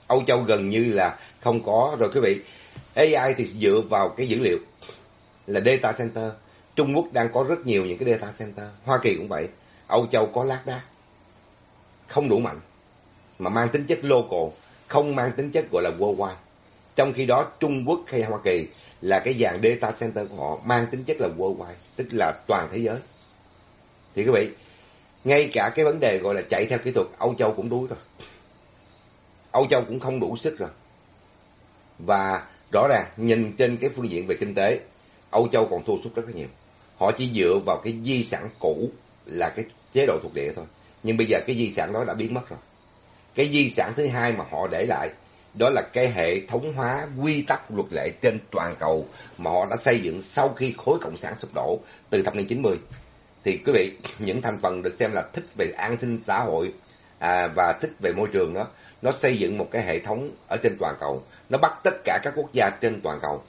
Âu Châu gần như là không có rồi quý vị. AI thì dựa vào cái dữ liệu là data center. Trung Quốc đang có rất nhiều những cái data center, Hoa Kỳ cũng vậy. Âu Châu có lác đác, không đủ mạnh, mà mang tính chất local, không mang tính chất gọi là worldwide. Trong khi đó Trung Quốc hay Hoa Kỳ là cái dạng data center của họ mang tính chất là worldwide, tức là toàn thế giới. Thì quý vị, ngay cả cái vấn đề gọi là chạy theo kỹ thuật, Âu Châu cũng đuối rồi. Âu Châu cũng không đủ sức rồi. Và rõ ràng nhìn trên cái phương diện về kinh tế, Âu Châu còn thua sút rất là nhiều. Họ chỉ dựa vào cái di sản cũ là cái chế độ thuộc địa thôi. Nhưng bây giờ cái di sản đó đã biến mất rồi. Cái di sản thứ hai mà họ để lại đó là cái hệ thống hóa quy tắc luật lệ trên toàn cầu mà họ đã xây dựng sau khi khối cộng sản sụp đổ từ thập niên 90. Thì quý vị, những thành phần được xem là thích về an sinh xã hội và thích về môi trường đó, nó xây dựng một cái hệ thống ở trên toàn cầu. Nó bắt tất cả các quốc gia trên toàn cầu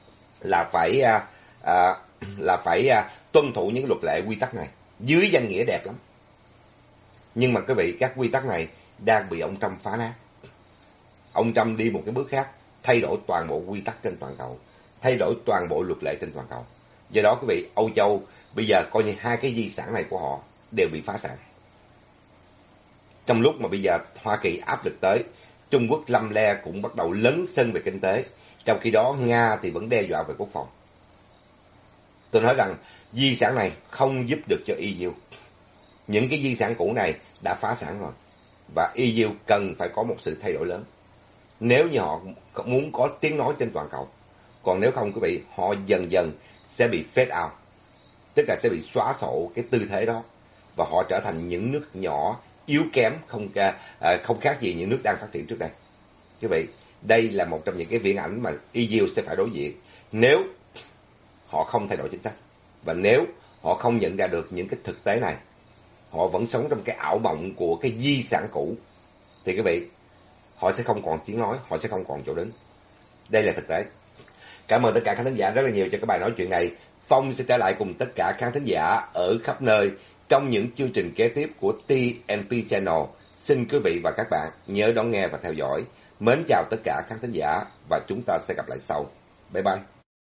là phải tuân thủ những luật lệ quy tắc này dưới danh nghĩa đẹp lắm. Nhưng mà quý vị, các quy tắc này đang bị ông Trump phá nát. Ông Trump đi một cái bước khác, thay đổi toàn bộ quy tắc trên toàn cầu, thay đổi toàn bộ luật lệ trên toàn cầu. Do đó quý vị, Âu Châu bây giờ coi như hai cái di sản này của họ đều bị phá sản. Trong lúc mà bây giờ Hoa Kỳ áp lực tới, Trung Quốc lăm le cũng bắt đầu lấn sân về kinh tế, trong khi đó Nga thì vẫn đe dọa về quốc phòng. Tôi nói rằng di sản này không giúp được cho EU. Những cái di sản cũ này đã phá sản rồi, và EU cần phải có một sự thay đổi lớn nếu như họ muốn có tiếng nói trên toàn cầu. Còn nếu không quý vị, họ dần dần sẽ bị fade out, tức là sẽ bị xóa sổ cái tư thế đó, và họ trở thành những nước nhỏ yếu kém, không khác gì những nước đang phát triển trước đây. Quý vị, đây là một trong những cái viễn ảnh mà EU sẽ phải đối diện nếu họ không thay đổi chính sách, và nếu họ không nhận ra được những cái thực tế này. Họ vẫn sống trong cái ảo mộng của cái di sản cũ, thì quý vị, họ sẽ không còn tiếng nói, họ sẽ không còn chỗ đứng. Đây là thực tế. Cảm ơn tất cả khán thính giả rất là nhiều cho cái bài nói chuyện này. Phong sẽ trở lại cùng tất cả khán thính giả ở khắp nơi trong những chương trình kế tiếp của TNP Channel. Xin quý vị và các bạn nhớ đón nghe và theo dõi. Mến chào tất cả khán thính giả và chúng ta sẽ gặp lại sau. Bye bye.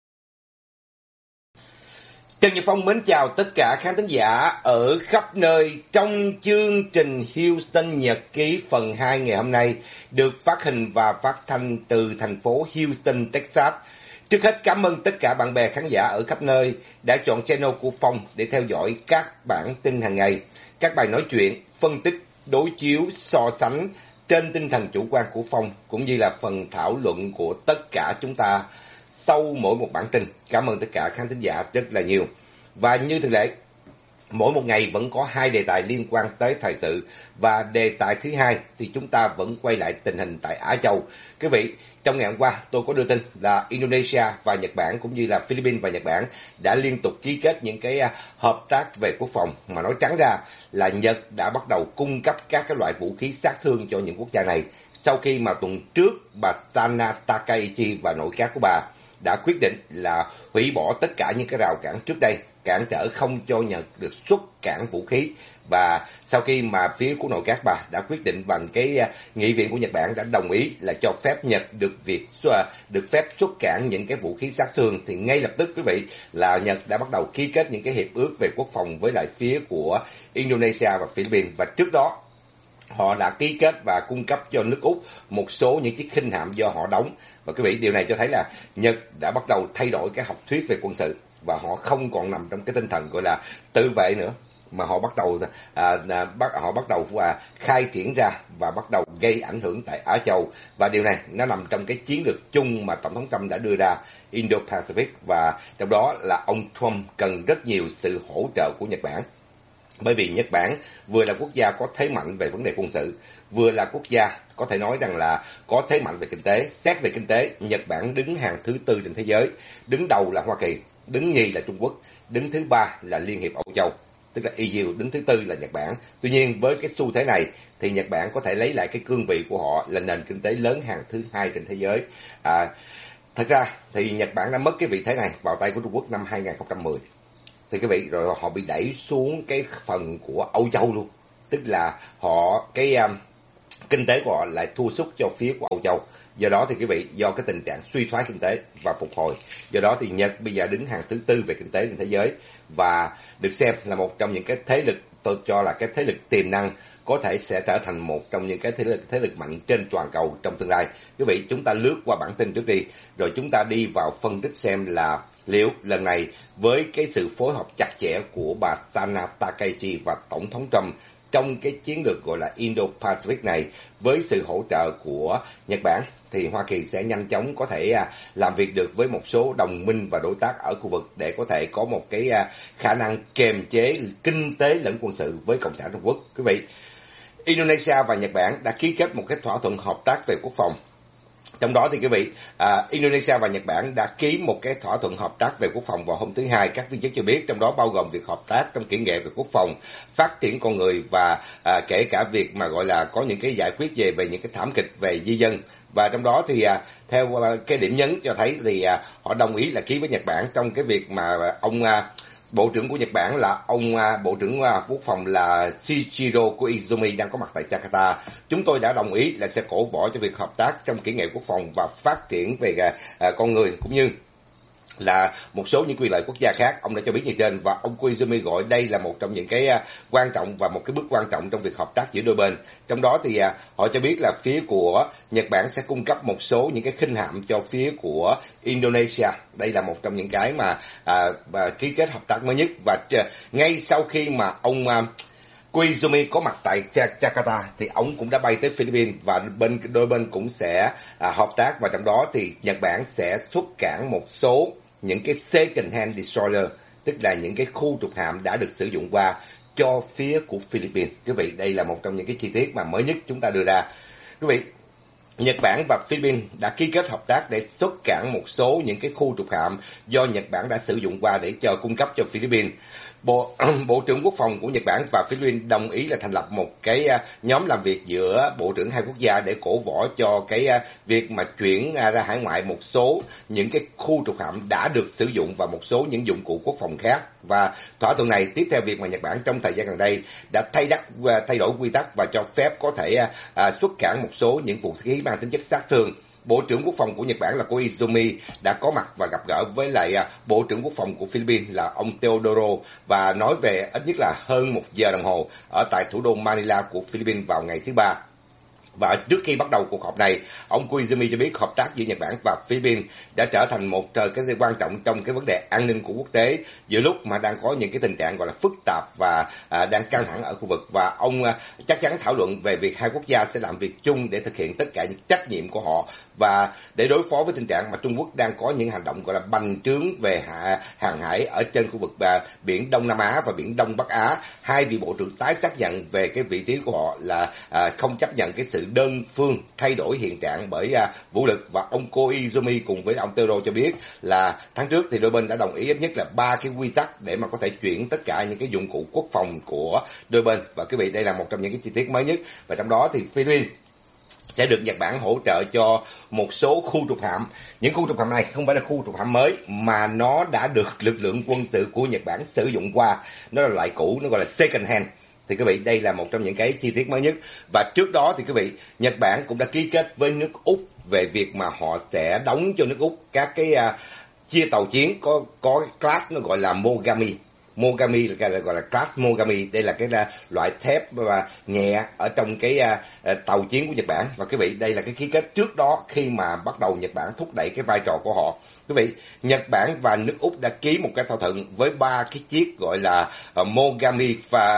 Trần Nhật Phong mến chào tất cả khán thính giả ở khắp nơi trong chương trình Houston Nhật ký phần 2 ngày hôm nay được phát hình và phát thanh từ thành phố Houston, Texas. Trước hết cảm ơn tất cả bạn bè khán giả ở khắp nơi đã chọn channel của Phong để theo dõi các bản tin hàng ngày, các bài nói chuyện, phân tích, đối chiếu, so sánh trên tinh thần chủ quan của Phong, cũng như là phần thảo luận của tất cả chúng ta sau mỗi một bản tin. Cảm ơn tất cả khán thính giả rất là nhiều. Và như thường lệ, mỗi một ngày vẫn có 2 đề tài liên quan tới thời sự, và đề tài thứ hai thì chúng ta vẫn quay lại tình hình tại Á Châu. Quý vị, trong ngày hôm qua tôi có đưa tin là Indonesia và Nhật Bản cũng như là Philippines và Nhật Bản đã liên tục ký kết những cái hợp tác về quốc phòng, mà nói trắng ra là Nhật đã bắt đầu cung cấp các cái loại vũ khí sát thương cho những quốc gia này, sau khi mà tuần trước bà Tana Takaichi và nội các của bà đã quyết định là hủy bỏ tất cả những cái rào cản trước đây, cản trở không cho Nhật được xuất cảng vũ khí. Và sau khi mà phía của nội các bà đã quyết định bằng cái nghị viện của Nhật Bản đã đồng ý là cho phép Nhật được phép xuất cảng những cái vũ khí sát thương, thì ngay lập tức quý vị là Nhật đã bắt đầu ký kết những cái hiệp ước về quốc phòng với lại phía của Indonesia và Philippines. Và trước đó họ đã ký kết và cung cấp cho nước Úc một số những chiếc khinh hạm do họ đóng. Và quý vị, điều này cho thấy là Nhật đã bắt đầu thay đổi cái học thuyết về quân sự, và họ không còn nằm trong cái tinh thần gọi là tự vệ nữa, mà họ bắt đầu khai triển ra và bắt đầu gây ảnh hưởng tại Á Châu. Và điều này nó nằm trong cái chiến lược chung mà Tổng thống Trump đã đưa ra, Indo-Pacific, và trong đó là ông Trump cần rất nhiều sự hỗ trợ của Nhật Bản. Bởi vì Nhật Bản vừa là quốc gia có thế mạnh về vấn đề quân sự, vừa là quốc gia có thể nói rằng là có thế mạnh về kinh tế. Xét về kinh tế, Nhật Bản đứng hàng thứ 4 trên thế giới, đứng đầu là Hoa Kỳ, đứng nhì là Trung Quốc, đứng thứ 3 là Liên hiệp Âu Châu, tức là EU, đứng thứ 4 là Nhật Bản. Tuy nhiên với cái xu thế này thì Nhật Bản có thể lấy lại cái cương vị của họ là nền kinh tế lớn hàng thứ 2 trên thế giới. Thật ra thì Nhật Bản đã mất cái vị thế này vào tay của Trung Quốc năm 2010. Thì quý vị, rồi họ bị đẩy xuống cái phần của Âu Châu luôn. Tức là kinh tế của họ lại thua sút cho phía của Âu Châu. Do đó thì quý vị, do cái tình trạng suy thoái kinh tế và phục hồi, do đó thì Nhật bây giờ đứng hàng thứ tư về kinh tế trên thế giới và được xem là một trong những cái thế lực, tôi cho là cái thế lực tiềm năng, có thể sẽ trở thành một trong những cái thế lực mạnh trên toàn cầu trong tương lai. Quý vị, chúng ta lướt qua bản tin trước đi, rồi chúng ta đi vào phân tích xem là liệu lần này với cái sự phối hợp chặt chẽ của bà Sana Takaichi và Tổng thống Trump trong cái chiến lược gọi là Indo-Pacific này, với sự hỗ trợ của Nhật Bản, thì Hoa Kỳ sẽ nhanh chóng có thể làm việc được với một số đồng minh và đối tác ở khu vực để có thể có một cái khả năng kiềm chế kinh tế lẫn quân sự với Cộng sản Trung Quốc. Quý vị, Indonesia và Nhật Bản đã ký kết một cái thỏa thuận hợp tác về quốc phòng. Trong đó thì quý vị, Indonesia và Nhật Bản đã ký một cái thỏa thuận hợp tác về quốc phòng vào hôm thứ Hai. Các viên chức cho biết trong đó bao gồm việc hợp tác trong kỹ nghệ về quốc phòng, phát triển con người và kể cả việc mà gọi là có những cái giải quyết về những cái thảm kịch về di dân. Và trong đó thì theo cái điểm nhấn cho thấy thì họ đồng ý là ký với Nhật Bản trong cái việc mà ông Bộ trưởng của Nhật Bản là ông Bộ trưởng Quốc phòng là Shichiro Koizumi đang có mặt tại Jakarta. Chúng tôi đã đồng ý là sẽ cổ võ cho việc hợp tác trong kỹ nghệ quốc phòng và phát triển về con người, cũng như là một số những quyền lợi quốc gia khác. Ông đã cho biết như trên, và ông Koizumi gọi đây là một trong những cái quan trọng và một cái bước quan trọng trong việc hợp tác giữa đôi bên. Trong đó thì họ cho biết là phía của Nhật Bản sẽ cung cấp một số những cái khinh hạm cho phía của Indonesia. Đây là một trong những cái mà ký kết hợp tác mới nhất. Và ngay sau khi mà ông Koizumi có mặt tại Jakarta thì ông cũng đã bay tới Philippines, và đôi bên cũng sẽ hợp tác, và trong đó thì Nhật Bản sẽ xuất cảng một số những cái second hand destroyer, tức là những cái khu trục hạm đã được sử dụng qua cho phía của Philippines. Quý vị, đây là một trong những cái chi tiết mà mới nhất chúng ta đưa ra. Quý vị, Nhật Bản và Philippines đã ký kết hợp tác để xuất cảng một số những cái khu trục hạm do Nhật Bản đã sử dụng qua để cung cấp cho Philippines. Bộ trưởng Quốc phòng của Nhật Bản và Philippines đồng ý là thành lập một cái nhóm làm việc giữa bộ trưởng hai quốc gia để cổ võ cho cái việc mà chuyển ra hải ngoại một số những cái khu trục hạm đã được sử dụng và một số những dụng cụ quốc phòng khác. Và thỏa thuận này tiếp theo việc mà Nhật Bản trong thời gian gần đây đã thay đổi quy tắc và cho phép có thể xuất cảng một số những vũ khí mang tính chất sát thương. Bộ trưởng Quốc phòng của Nhật Bản là Koizumi đã có mặt và gặp gỡ với lại Bộ trưởng Quốc phòng của Philippines là ông Teodoro, và nói về ít nhất là hơn 1 giờ đồng hồ ở tại thủ đô Manila của Philippines vào ngày thứ Ba. Và trước khi bắt đầu cuộc họp này, ông Koizumi cho biết hợp tác giữa Nhật Bản và Philippines đã trở thành một cái quan trọng trong cái vấn đề an ninh của quốc tế giữa lúc mà đang có những cái tình trạng gọi là phức tạp và đang căng thẳng ở khu vực. Và ông chắc chắn thảo luận về việc hai quốc gia sẽ làm việc chung để thực hiện tất cả những trách nhiệm của họ và để đối phó với tình trạng mà Trung Quốc đang có những hành động gọi là bành trướng về hàng hải ở trên khu vực biển Đông Nam Á và biển Đông Bắc Á. Hai vị bộ trưởng tái xác nhận về cái vị trí của họ là không chấp nhận cái sự đơn phương thay đổi hiện trạng bởi vũ lực. Và ông Koizumi cùng với ông Teodoro cho biết là tháng trước thì đôi bên đã đồng ý ít nhất là 3 cái quy tắc để mà có thể chuyển tất cả những cái dụng cụ quốc phòng của đôi bên. Và quý vị, đây là một trong những cái chi tiết mới nhất. Và trong đó thì Philippines sẽ được Nhật Bản hỗ trợ cho một số khu trục hạm. Những khu trục hạm này không phải là khu trục hạm mới mà nó đã được lực lượng quân sự của Nhật Bản sử dụng qua. Nó là loại cũ, nó gọi là second hand. Thì quý vị, đây là một trong những cái chi tiết mới nhất. Và trước đó thì quý vị, Nhật Bản cũng đã ký kết với nước Úc về việc mà họ sẽ đóng cho nước Úc các cái chia tàu chiến có cái class nó gọi là Mogami. Mogami là gọi là class Mogami. Đây là cái loại thép nhẹ ở trong cái tàu chiến của Nhật Bản. Và quý vị, đây là cái ký kết trước đó khi mà bắt đầu Nhật Bản thúc đẩy cái vai trò của họ. Quý vị, Nhật Bản và nước Úc đã ký một cái thỏa thuận với 3 cái chiếc gọi là Mogami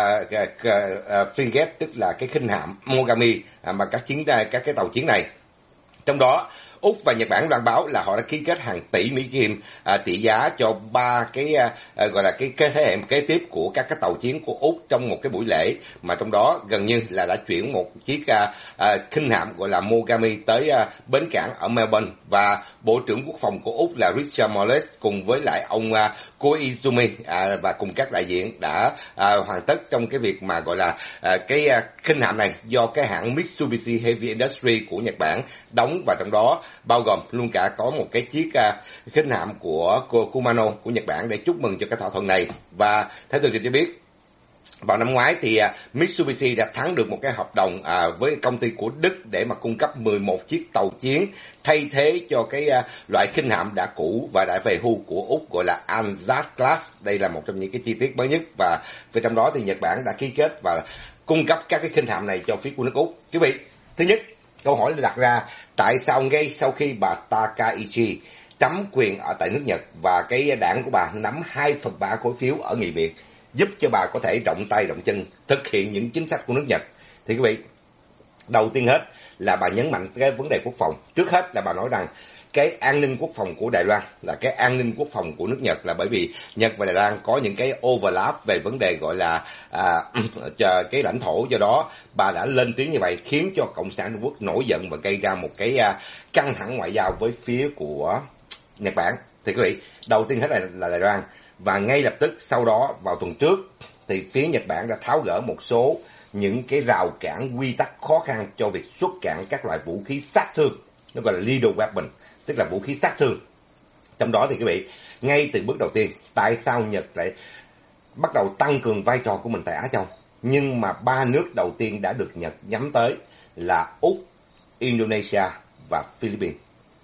frigate, tức là cái khinh hạm Mogami mà các cái tàu chiến này. Trong đó Úc và Nhật Bản loan báo là họ đã ký kết hàng tỷ Mỹ Kim trị giá cho 3 cái gọi là cái thế hệ kế tiếp của các cái tàu chiến của Úc trong một cái buổi lễ, mà trong đó gần như là đã chuyển một chiếc khinh hạm gọi là Mogami tới bến cảng ở Melbourne. Và Bộ trưởng Quốc phòng của Úc là Richard Marles cùng với lại ông Koizumi và cùng các đại diện đã hoàn tất trong cái việc mà gọi là cái khinh hạm này do cái hãng Mitsubishi Heavy Industries của Nhật Bản đóng, và trong đó bao gồm luôn cả có một cái chiếc khinh hạm của Kumano của Nhật Bản để chúc mừng cho cái thỏa thuận này. Và theo tường trình cho biết Vào năm ngoái thì Mitsubishi đã thắng được một cái hợp đồng với công ty của Đức để mà cung cấp 11 chiếc tàu chiến thay thế cho cái loại khinh hạm đã cũ và đã về hưu của Úc gọi là Ansat Class. Đây là một trong những cái chi tiết mới nhất, và về trong đó thì Nhật Bản đã ký kết và cung cấp các cái khinh hạm này cho phía của nước Úc. Quý vị, thứ nhất, câu hỏi đặt ra tại sao ngay sau khi bà Takaichi nắm quyền ở tại nước Nhật và cái đảng của bà nắm 2/3 khối phiếu ở Nghị viện, giúp cho bà có thể rộng tay rộng chân thực hiện những chính sách của nước Nhật, thì quý vị, đầu tiên hết là bà nhấn mạnh cái vấn đề quốc phòng. Trước hết là bà nói rằng cái an ninh quốc phòng của Đài Loan là cái an ninh quốc phòng của nước Nhật, là bởi vì Nhật và Đài Loan có những cái overlap về vấn đề gọi là cái lãnh thổ. Do đó bà đã lên tiếng như vậy khiến cho Cộng sản Trung Quốc nổi giận và gây ra một cái căng thẳng ngoại giao với phía của Nhật Bản. Thì quý vị, đầu tiên hết là Đài Loan, và ngay lập tức sau đó vào tuần trước thì phía Nhật Bản đã tháo gỡ một số những cái rào cản quy tắc khó khăn cho việc xuất cảng các loại vũ khí sát thương, nó gọi là lethal weapon, tức là vũ khí sát thương. Trong đó thì quý vị, ngay từ bước đầu tiên, tại sao Nhật lại bắt đầu tăng cường vai trò của mình tại Á Châu? Nhưng mà ba nước đầu tiên đã được Nhật nhắm tới là Úc, Indonesia và Philippines.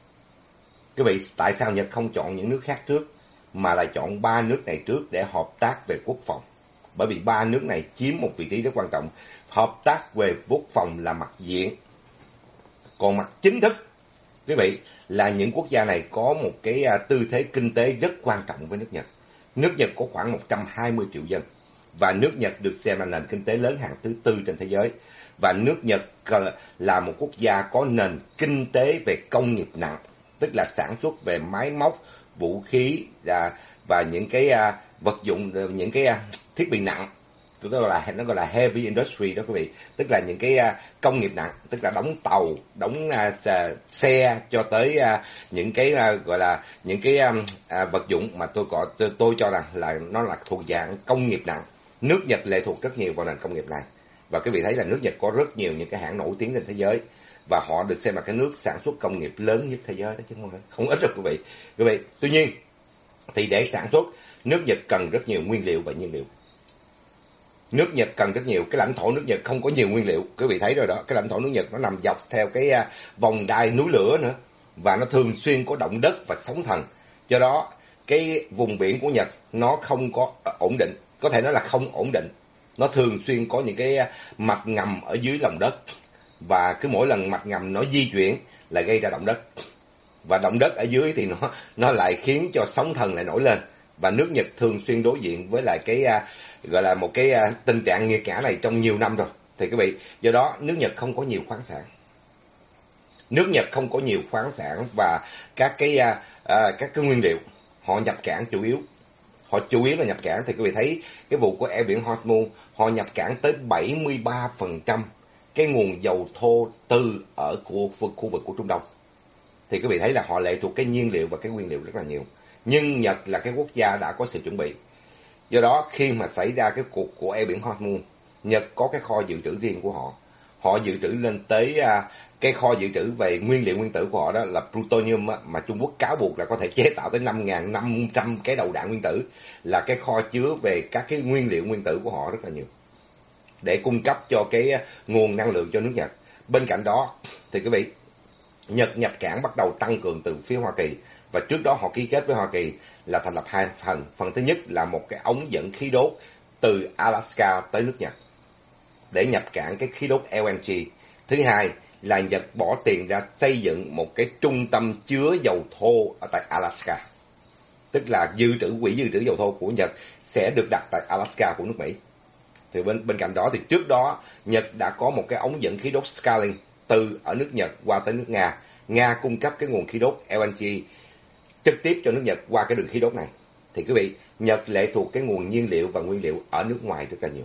Quý vị, tại sao Nhật không chọn những nước khác trước mà lại chọn ba nước này trước để hợp tác về quốc phòng? Bởi vì ba nước này chiếm một vị trí rất quan trọng. Hợp tác về quốc phòng là mặt diện, còn mặt chính thức, quý vị, là những quốc gia này có một cái tư thế kinh tế rất quan trọng với nước Nhật. Nước Nhật có khoảng 120 triệu dân, và nước Nhật được xem là nền kinh tế lớn hàng thứ tư trên thế giới. Và nước Nhật là một quốc gia có nền kinh tế về công nghiệp nặng, tức là sản xuất về máy móc, vũ khí và những cái vật dụng, những cái thiết bị nặng. Nó gọi là heavy industry đó quý vị, tức là những cái công nghiệp nặng, tức là đóng tàu, đóng xe, cho tới những cái gọi là những cái vật dụng mà tôi cho rằng là nó là thuộc dạng công nghiệp nặng. Nước Nhật lệ thuộc rất nhiều vào nền công nghiệp này, và quý vị thấy là nước Nhật có rất nhiều những cái hãng nổi tiếng trên thế giới, và họ được xem là cái nước sản xuất công nghiệp lớn nhất thế giới đó chứ không ít đâu quý vị. Quý vị, tuy nhiên thì để sản xuất, nước Nhật cần rất nhiều nguyên liệu và nhiên liệu. Nước Nhật cần rất nhiều, cái lãnh thổ nước Nhật không có nhiều nguyên liệu, quý vị thấy rồi đó, cái lãnh thổ nước Nhật nó nằm dọc theo cái vòng đai núi lửa nữa, và nó thường xuyên có động đất và sóng thần. Do đó cái vùng biển của Nhật nó không có ổn định, có thể nói là không ổn định. Nó thường xuyên có những cái mạch ngầm ở dưới lòng đất, và cứ mỗi lần mạch ngầm nó di chuyển là gây ra động đất, và động đất ở dưới thì nó lại khiến cho sóng thần lại nổi lên. Và nước Nhật thường xuyên đối diện với lại cái gọi là một cái tình trạng nghiệt ngã này trong nhiều năm rồi. Thì quý vị, do đó nước Nhật không có nhiều khoáng sản. Nước Nhật không có nhiều khoáng sản và các cái nguyên liệu. Họ nhập cảng chủ yếu. Họ chủ yếu là nhập cảng. Thì quý vị thấy cái vụ của eo biển Hormuz, họ nhập cảng tới 73% cái nguồn dầu thô từ ở khu vực của Trung Đông. Thì quý vị thấy là họ lệ thuộc cái nhiên liệu và cái nguyên liệu rất là nhiều. Nhưng Nhật là cái quốc gia đã có sự chuẩn bị. Do đó khi mà xảy ra cái cuộc của eo biển Hormuz, Nhật có cái kho dự trữ riêng của họ. Họ dự trữ lên tới cái kho dự trữ về nguyên liệu nguyên tử của họ đó là plutonium mà Trung Quốc cáo buộc là có thể chế tạo tới 5.500 cái đầu đạn nguyên tử, là cái kho chứa về các cái nguyên liệu nguyên tử của họ rất là nhiều để cung cấp cho cái nguồn năng lượng cho nước Nhật. Bên cạnh đó thì quý vị, Nhật nhập cảng bắt đầu tăng cường từ phía Hoa Kỳ, và trước đó họ ký kết với Hoa Kỳ là thành lập hai phần. Phần thứ nhất là một cái ống dẫn khí đốt từ Alaska tới nước Nhật để nhập cảng cái khí đốt LNG. Thứ hai là Nhật bỏ tiền ra xây dựng một cái trung tâm chứa dầu thô ở tại Alaska, tức là quỹ dự trữ dầu thô của Nhật sẽ được đặt tại Alaska của nước Mỹ. Thì bên cạnh đó thì trước đó Nhật đã có một cái ống dẫn khí đốt Stalin từ ở nước Nhật qua tới nước Nga. Nga cung cấp cái nguồn khí đốt LNG trực tiếp cho nước Nhật qua cái đường khí đốt này. Thì quý vị, Nhật lệ thuộc cái nguồn nhiên liệu và nguyên liệu ở nước ngoài rất là nhiều.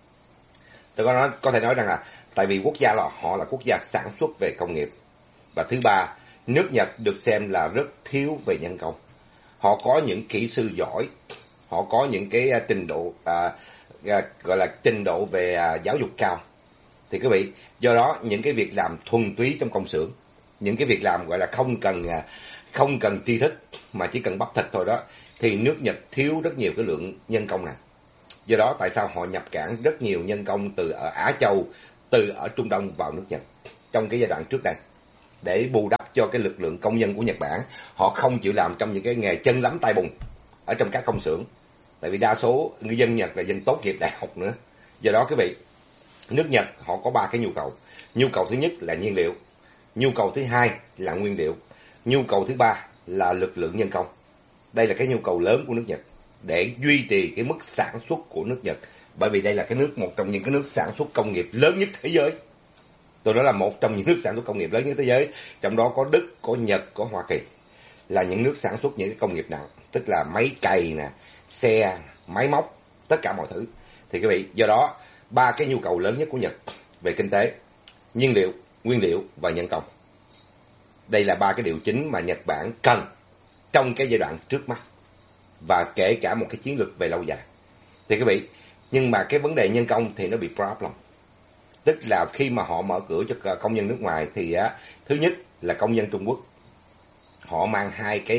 Tôi có thể nói rằng là tại vì quốc gia họ là quốc gia sản xuất về công nghiệp. Và thứ ba, nước Nhật được xem là rất thiếu về nhân công. Họ có những kỹ sư giỏi, họ có những cái trình độ gọi là trình độ về giáo dục cao. Thì quý vị, do đó những cái việc làm thuần túy trong công xưởng, những cái việc làm gọi là không cần tri thức mà chỉ cần bắp thịt thôi đó, thì nước Nhật thiếu rất nhiều cái lượng nhân công này. Do đó tại sao họ nhập cảng rất nhiều nhân công từ ở Á Châu, từ ở Trung Đông vào nước Nhật trong cái giai đoạn trước đây, để bù đắp cho cái lực lượng công nhân của Nhật Bản. Họ không chịu làm trong những cái nghề chân lấm tay bùn ở trong các công xưởng, tại vì đa số người dân Nhật là dân tốt nghiệp đại học nữa. Do đó quý vị, nước Nhật họ có ba cái nhu cầu. Nhu cầu thứ nhất là nhiên liệu, nhu cầu thứ hai là nguyên liệu, nhu cầu thứ ba là lực lượng nhân công. Đây là cái nhu cầu lớn của nước Nhật để duy trì cái mức sản xuất của nước Nhật, bởi vì đây là cái nước, một trong những cái nước sản xuất công nghiệp lớn nhất thế giới. Tôi nói là một trong những nước sản xuất công nghiệp lớn nhất thế giới, trong đó có Đức, có Nhật, có Hoa Kỳ, là những nước sản xuất những cái công nghiệp nặng, tức là máy cày nè, xe, máy móc, tất cả mọi thứ. Thì quý vị, do đó ba cái nhu cầu lớn nhất của Nhật về kinh tế: nhiên liệu, nguyên liệu và nhân công. Đây là ba cái điều chính mà Nhật Bản cần trong cái giai đoạn trước mắt, và kể cả một cái chiến lược về lâu dài. Thì quý vị, nhưng mà cái vấn đề nhân công thì nó bị problem. Tức là khi mà họ mở cửa cho công nhân nước ngoài thì thứ nhất là công dân Trung Quốc, họ mang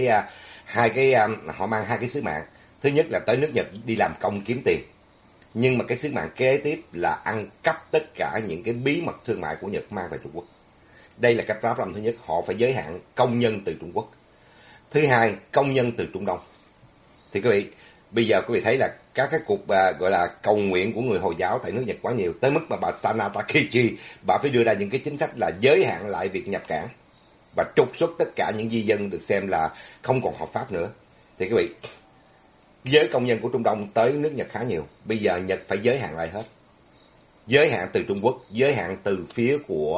họ mang hai cái sứ mạng. Thứ nhất là tới nước Nhật đi làm công kiếm tiền, nhưng mà cái sứ mạng kế tiếp là ăn cắp tất cả những cái bí mật thương mại của Nhật mang về Trung Quốc. Đây là cái problem thứ nhất, họ phải giới hạn công nhân từ Trung Quốc. Thứ hai, công nhân từ Trung Đông. Thì quý vị, bây giờ quý vị thấy là các cái cuộc gọi là cầu nguyện của người Hồi giáo tại nước Nhật quá nhiều, tới mức mà bà Sana Takechi, bà phải đưa ra những cái chính sách là giới hạn lại việc nhập cảng và trục xuất tất cả những di dân được xem là không còn hợp pháp nữa. Thì quý vị, giới công nhân của Trung Đông tới nước Nhật khá nhiều, bây giờ Nhật phải giới hạn lại hết. Giới hạn từ Trung Quốc, giới hạn từ phía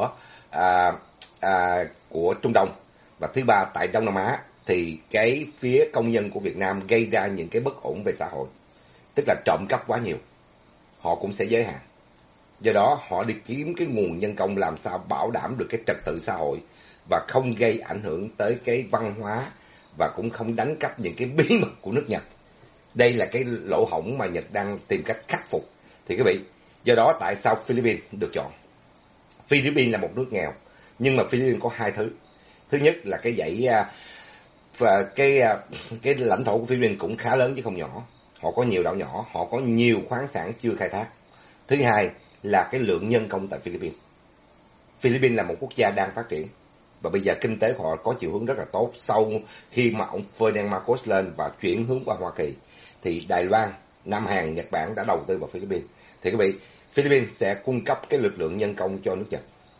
của Trung Đông. Và thứ ba, tại Đông Nam Á thì cái phía công nhân của Việt Nam gây ra những cái bất ổn về xã hội, tức là trộm cắp quá nhiều, họ cũng sẽ giới hạn. Do đó họ đi kiếm cái nguồn nhân công làm sao bảo đảm được cái trật tự xã hội và không gây ảnh hưởng tới cái văn hóa, và cũng không đánh cắp những cái bí mật của nước Nhật. Đây là cái lỗ hổng mà Nhật đang tìm cách khắc phục. Thì quý vị, do đó tại sao Philippines được chọn? Philippines là một nước nghèo, nhưng mà Philippines có hai thứ. Thứ nhất là cái dãy và cái lãnh thổ của Philippines cũng khá lớn chứ không nhỏ. Họ có nhiều đảo nhỏ, họ có nhiều khoáng sản chưa khai thác. Thứ hai là cái lượng nhân công tại Philippines. Philippines là một quốc gia đang phát triển, và bây giờ kinh tế của họ có chiều hướng rất là tốt. Sau khi mà ông Ferdinand Marcos lên và chuyển hướng qua Hoa Kỳ, thì Đài Loan, Nam Hàn, Nhật Bản đã đầu tư vào Philippines. Thì quý vị, Philippines sẽ cung cấp cái lực lượng nhân công cho nước Nhật.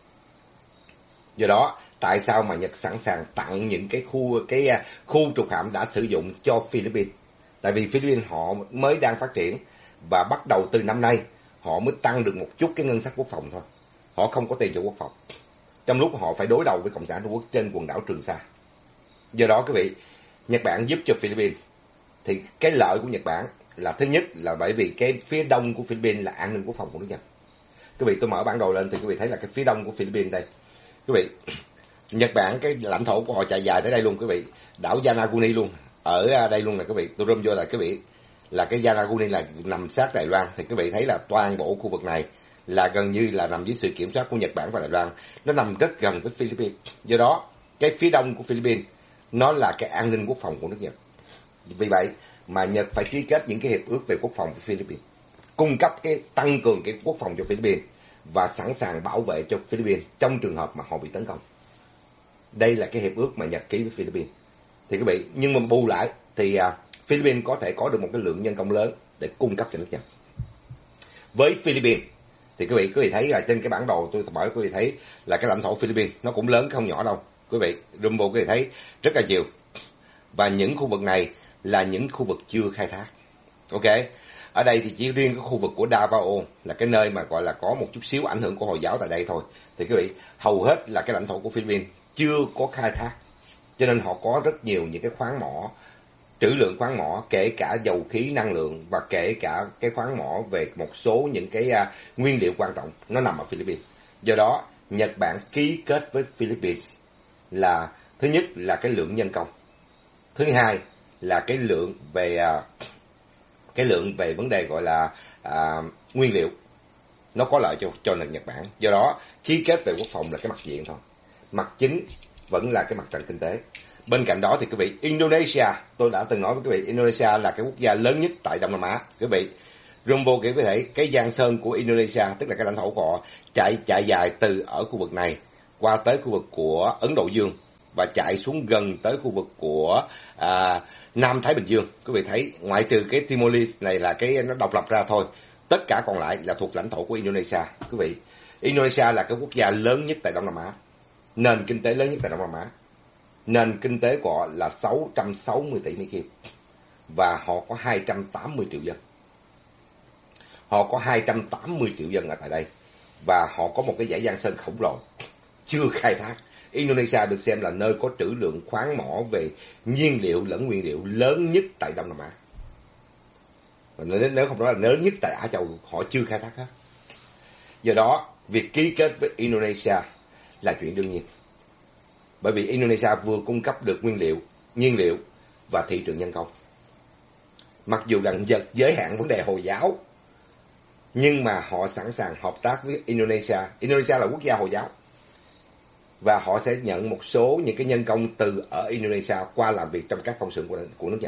Do đó, tại sao mà Nhật sẵn sàng tặng những cái khu trục hạm đã sử dụng cho Philippines? Tại vì Philippines họ mới đang phát triển, và bắt đầu từ năm nay họ mới tăng được một chút cái ngân sách quốc phòng thôi. Họ không có tiền cho quốc phòng, trong lúc họ phải đối đầu với Cộng sản Trung Quốc trên quần đảo Trường Sa. Do đó quý vị, Nhật Bản giúp cho Philippines, thì cái lợi của Nhật Bản là thứ nhất là bởi vì cái phía đông của Philippines là an ninh quốc phòng của nước Nhật. Quý vị, tôi mở bản đồ lên thì quý vị thấy là cái phía đông của Philippines đây. Quý vị, Nhật Bản cái lãnh thổ của họ chạy dài tới đây luôn quý vị, đảo Yonaguni luôn, ở đây luôn nè quý vị. Tôi zoom vô là quý vị, là cái Yonaguni là nằm sát Đài Loan. Thì quý vị thấy là toàn bộ khu vực này là gần như là nằm dưới sự kiểm soát của Nhật Bản và Đài Loan. Nó nằm rất gần với Philippines. Do đó, cái phía đông của Philippines nó là cái an ninh quốc phòng của nước Nhật. Vì vậy mà Nhật phải ký kết những cái hiệp ước về quốc phòng với Philippines, cung cấp cái tăng cường cái quốc phòng cho Philippines và sẵn sàng bảo vệ cho Philippines trong trường hợp mà họ bị tấn công. Đây là cái hiệp ước mà Nhật ký với Philippines. Thì quý vị, nhưng mà bù lại thì Philippines có thể có được một cái lượng nhân công lớn để cung cấp cho nước Nhật. Với Philippines thì quý vị thấy là trên cái bản đồ tôi mở, quý vị thấy là cái lãnh thổ Philippines nó cũng lớn không nhỏ đâu. Quý vị, zoom vô quý vị thấy rất là nhiều. Và những khu vực này là những khu vực chưa khai thác. Ok, ở đây thì chỉ riêng cái khu vực của Davao là cái nơi mà gọi là có một chút xíu ảnh hưởng của Hồi giáo tại đây thôi. Thì quý vị, hầu hết là cái lãnh thổ của Philippines chưa có khai thác, cho nên họ có rất nhiều những cái khoáng mỏ, trữ lượng khoáng mỏ, kể cả dầu khí năng lượng, và kể cả cái khoáng mỏ về một số những cái nguyên liệu quan trọng, nó nằm ở Philippines. Do đó, Nhật Bản ký kết với Philippines là thứ nhất là cái lượng nhân công, thứ hai là cái lượng về vấn đề gọi là nguyên liệu, nó có lợi cho Nhật Bản. Do đó, ký kết về quốc phòng là cái mặt diện thôi, mặt chính vẫn là cái mặt trận kinh tế. Bên cạnh đó thì quý vị, Indonesia, tôi đã từng nói với quý vị, Indonesia là cái quốc gia lớn nhất tại Đông Nam Á. Quý vị, Rumbo kể có thể cái giang sơn của Indonesia, tức là cái lãnh thổ của họ, chạy dài từ ở khu vực này qua tới khu vực của Ấn Độ Dương và chạy xuống gần tới khu vực của Nam Thái Bình Dương. Quý vị thấy, ngoại trừ cái Timor-Leste này là cái nó độc lập ra thôi, tất cả còn lại là thuộc lãnh thổ của Indonesia. Quý vị, Indonesia là cái quốc gia lớn nhất tại Đông Nam Á, nền kinh tế lớn nhất tại Đông Nam Á. Nền kinh tế của họ là 660 tỷ Mỹ Kim và họ có 280 triệu dân. Họ có 280 triệu dân ở tại đây và họ có một cái dải giang sơn khổng lồ chưa khai thác. Indonesia được xem là nơi có trữ lượng khoáng mỏ về nhiên liệu lẫn nguyên liệu lớn nhất tại Đông Nam Á. Và nếu không nói là lớn nhất tại Á Châu, họ chưa khai thác hết. Do đó, việc ký kết với Indonesia là chuyện đương nhiên. Bởi vì Indonesia vừa cung cấp được nguyên liệu, nhiên liệu và thị trường nhân công. Mặc dù rằng Nhật giới hạn vấn đề Hồi giáo, nhưng mà họ sẵn sàng hợp tác với Indonesia. Indonesia là quốc gia Hồi giáo. Và họ sẽ nhận một số những cái nhân công từ ở Indonesia qua làm việc trong các công xưởng của nước Nhật.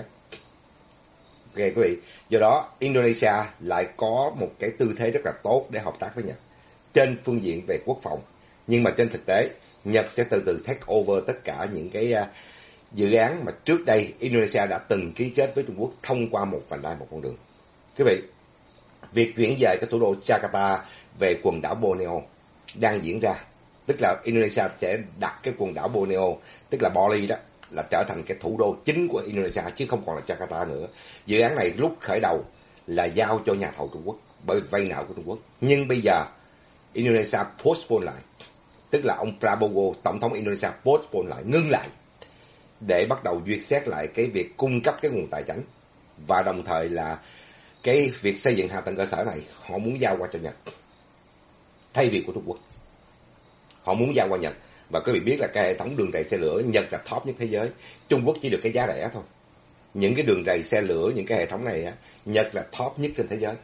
Ok quý vị. Do đó Indonesia lại có một cái tư thế rất là tốt để hợp tác với Nhật trên phương diện về quốc phòng. Nhưng mà trên thực tế, Nhật sẽ từ từ take over tất cả những cái dự án mà trước đây Indonesia đã từng ký kết với Trung Quốc thông qua một vành đai một con đường. Quý vị, việc chuyển dời cái thủ đô Jakarta về quần đảo Borneo đang diễn ra. Tức là Indonesia sẽ đặt cái quần đảo Borneo, tức là Bali đó, là trở thành cái thủ đô chính của Indonesia chứ không còn là Jakarta nữa. Dự án này lúc khởi đầu là giao cho nhà thầu Trung Quốc bởi vay nợ của Trung Quốc. Nhưng bây giờ Indonesia postpone lại. Tức là ông Prabowo, tổng thống Indonesia postpone lại, ngưng lại để bắt đầu duyệt xét lại cái việc cung cấp cái nguồn tài chính. Và đồng thời là cái việc xây dựng hạ tầng cơ sở này họ muốn giao qua cho Nhật thay vì của Trung Quốc. Họ muốn giao qua Nhật. Và quý vị biết là cái hệ thống đường ray xe lửa Nhật là top nhất thế giới. Trung Quốc chỉ được cái giá rẻ thôi. Những cái đường ray xe lửa, những cái hệ thống này Nhật là top nhất trên thế giới.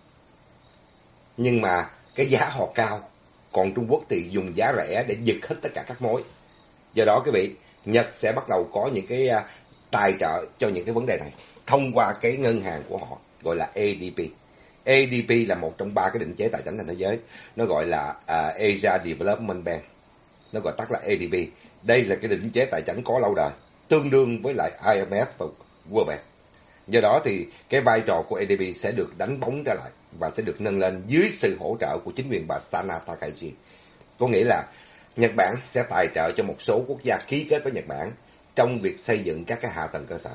Nhưng mà cái giá họ cao, còn Trung Quốc thì dùng giá rẻ để giật hết tất cả các mối. Do đó quý vị, Nhật sẽ bắt đầu có những cái tài trợ cho những cái vấn đề này thông qua cái ngân hàng của họ gọi là ADB. ADB là một trong 3 cái định chế tài chính trên thế giới. Nó gọi là Asia Development Bank. Nó gọi tắt là ADB. Đây là cái định chế tài chính có lâu đời, tương đương với lại IMF và World Bank. Do đó thì cái vai trò của ADB sẽ được đánh bóng ra lại và sẽ được nâng lên dưới sự hỗ trợ của chính quyền bà Sana Takaichi. Có nghĩa là Nhật Bản sẽ tài trợ cho một số quốc gia ký kết với Nhật Bản trong việc xây dựng các cái hạ tầng cơ sở.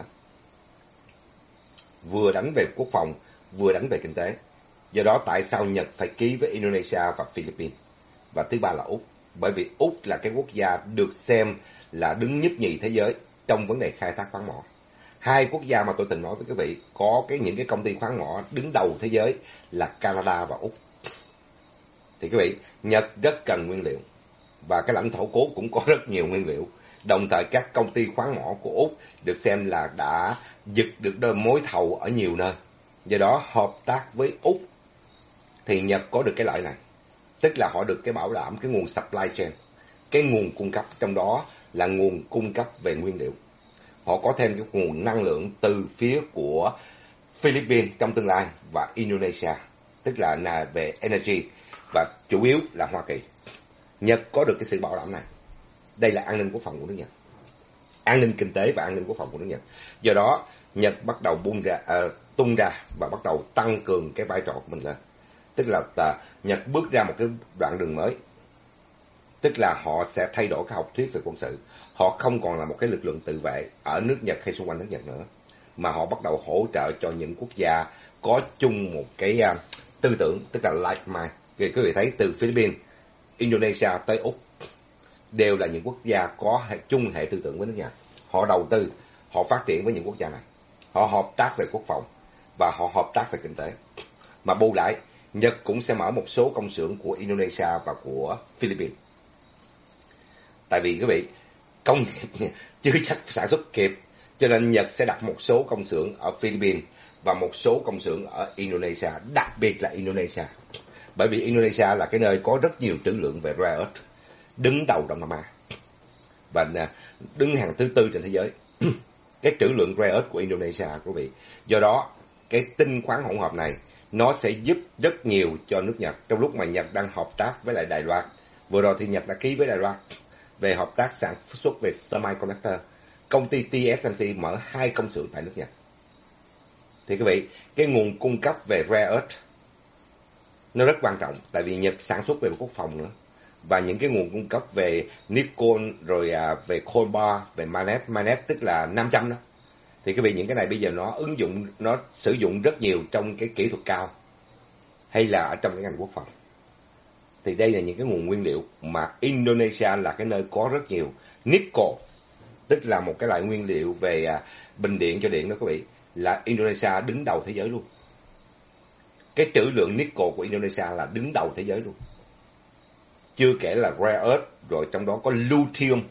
Vừa đánh về quốc phòng, vừa đánh về kinh tế. Do đó tại sao Nhật phải ký với Indonesia và Philippines? Và thứ ba là Úc. Bởi vì Úc là cái quốc gia được xem là đứng nhất nhì thế giới trong vấn đề khai thác khoáng mỏ. Hai quốc gia mà tôi từng nói với quý vị có những cái công ty khoáng mỏ đứng đầu thế giới là Canada và Úc. Thì quý vị, Nhật rất cần nguyên liệu và cái lãnh thổ cố cũng có rất nhiều nguyên liệu. Đồng thời các công ty khoáng mỏ của Úc được xem là đã giật được mối thầu ở nhiều nơi. Do đó hợp tác với Úc thì Nhật có được cái lợi này. Tức là họ được cái bảo đảm cái nguồn supply chain, cái nguồn cung cấp, trong đó là nguồn cung cấp về nguyên liệu. Họ có thêm cái nguồn năng lượng từ phía của Philippines trong tương lai và Indonesia, tức là về energy, và chủ yếu là Hoa Kỳ. Nhật có được cái sự bảo đảm này. Đây là an ninh quốc phòng của nước Nhật. An ninh kinh tế và an ninh quốc phòng của nước Nhật. Do đó, Nhật bắt đầu tung ra và bắt đầu tăng cường cái vai trò của mình lên. Tức là Nhật bước ra một cái đoạn đường mới. Tức là họ sẽ thay đổi cái học thuyết về quân sự. Họ không còn là một cái lực lượng tự vệ ở nước Nhật hay xung quanh nước Nhật nữa, mà họ bắt đầu hỗ trợ cho những quốc gia có chung một cái tư tưởng, tức là like mind. Vì quý vị thấy từ Philippines, Indonesia tới Úc đều là những quốc gia có chung hệ tư tưởng với nước Nhật. Họ đầu tư, họ phát triển với những quốc gia này. Họ hợp tác về quốc phòng và họ hợp tác về kinh tế. Mà bù lại, Nhật cũng sẽ mở một số công xưởng của Indonesia và của Philippines. Tại vì quý vị, công nghiệp chưa chắc sản xuất kịp, cho nên Nhật sẽ đặt một số công xưởng ở Philippines và một số công xưởng ở Indonesia, đặc biệt là Indonesia. Bởi vì Indonesia là cái nơi có rất nhiều trữ lượng về rare earth, đứng đầu Đông Nam Á và đứng hàng thứ 4 trên thế giới. Cái trữ lượng rare earth của Indonesia, quý vị. Do đó, cái tinh khoáng hỗn hợp này nó sẽ giúp rất nhiều cho nước Nhật trong lúc mà Nhật đang hợp tác với lại Đài Loan. Vừa rồi thì Nhật đã ký với Đài Loan về hợp tác sản xuất về semiconductor. Công ty TSMC mở 2 công xưởng tại nước Nhật. Thì quý vị, cái nguồn cung cấp về rare earth nó rất quan trọng, tại vì Nhật sản xuất về quốc phòng nữa. Và những cái nguồn cung cấp về nickel, rồi về cobalt, về manganese tức là 500 đó. Thì quý vị, những cái này bây giờ nó sử dụng rất nhiều trong cái kỹ thuật cao hay là ở trong cái ngành quốc phòng. Thì đây là những cái nguồn nguyên liệu mà Indonesia là cái nơi có rất nhiều. Nickel, tức là một cái loại nguyên liệu về bình điện cho điện đó quý vị, là Indonesia đứng đầu thế giới luôn. Cái trữ lượng nickel của Indonesia là đứng đầu thế giới luôn. Chưa kể là rare earth, rồi trong đó có lithium,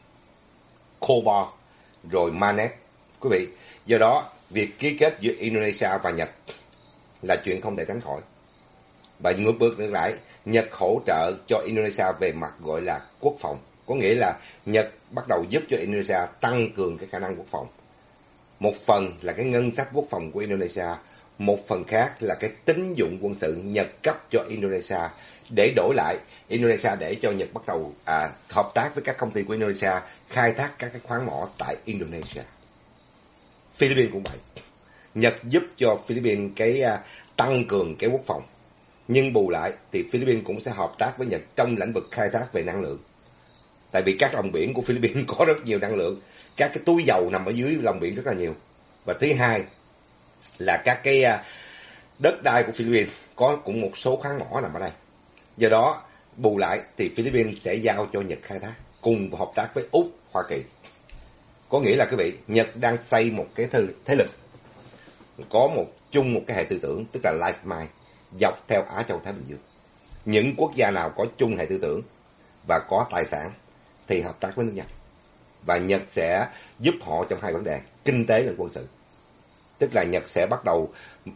cobalt, rồi manganese. Quý vị, do đó việc ký kết giữa Indonesia và Nhật là chuyện không thể tránh khỏi. Và ngược lại, Nhật hỗ trợ cho Indonesia về mặt gọi là quốc phòng. Có nghĩa là Nhật bắt đầu giúp cho Indonesia tăng cường cái khả năng quốc phòng. Một phần là cái ngân sách quốc phòng của Indonesia, một phần khác là cái tín dụng quân sự Nhật cấp cho Indonesia, để đổi lại Indonesia để cho Nhật bắt đầu hợp tác với các công ty của Indonesia khai thác các cái khoáng mỏ tại Indonesia. Philippines cũng vậy. Nhật giúp cho Philippines tăng cường cái quốc phòng. Nhưng bù lại thì Philippines cũng sẽ hợp tác với Nhật trong lĩnh vực khai thác về năng lượng. Tại vì các lòng biển của Philippines có rất nhiều năng lượng. Các cái túi dầu nằm ở dưới lòng biển rất là nhiều. Và thứ hai là các cái đất đai của Philippines có cũng một số khoáng mỏ nằm ở đây. Do đó bù lại thì Philippines sẽ giao cho Nhật khai thác cùng hợp tác với Úc, Hoa Kỳ. Có nghĩa là quý vị, Nhật đang xây một cái thế lực có chung một cái hệ tư tưởng, tức là Life Mind, dọc theo Á Châu Thái Bình Dương. Những quốc gia nào có chung hệ tư tưởng và có tài sản thì hợp tác với nước Nhật. Và Nhật sẽ giúp họ trong hai vấn đề, kinh tế và quân sự. Tức là Nhật sẽ bắt đầu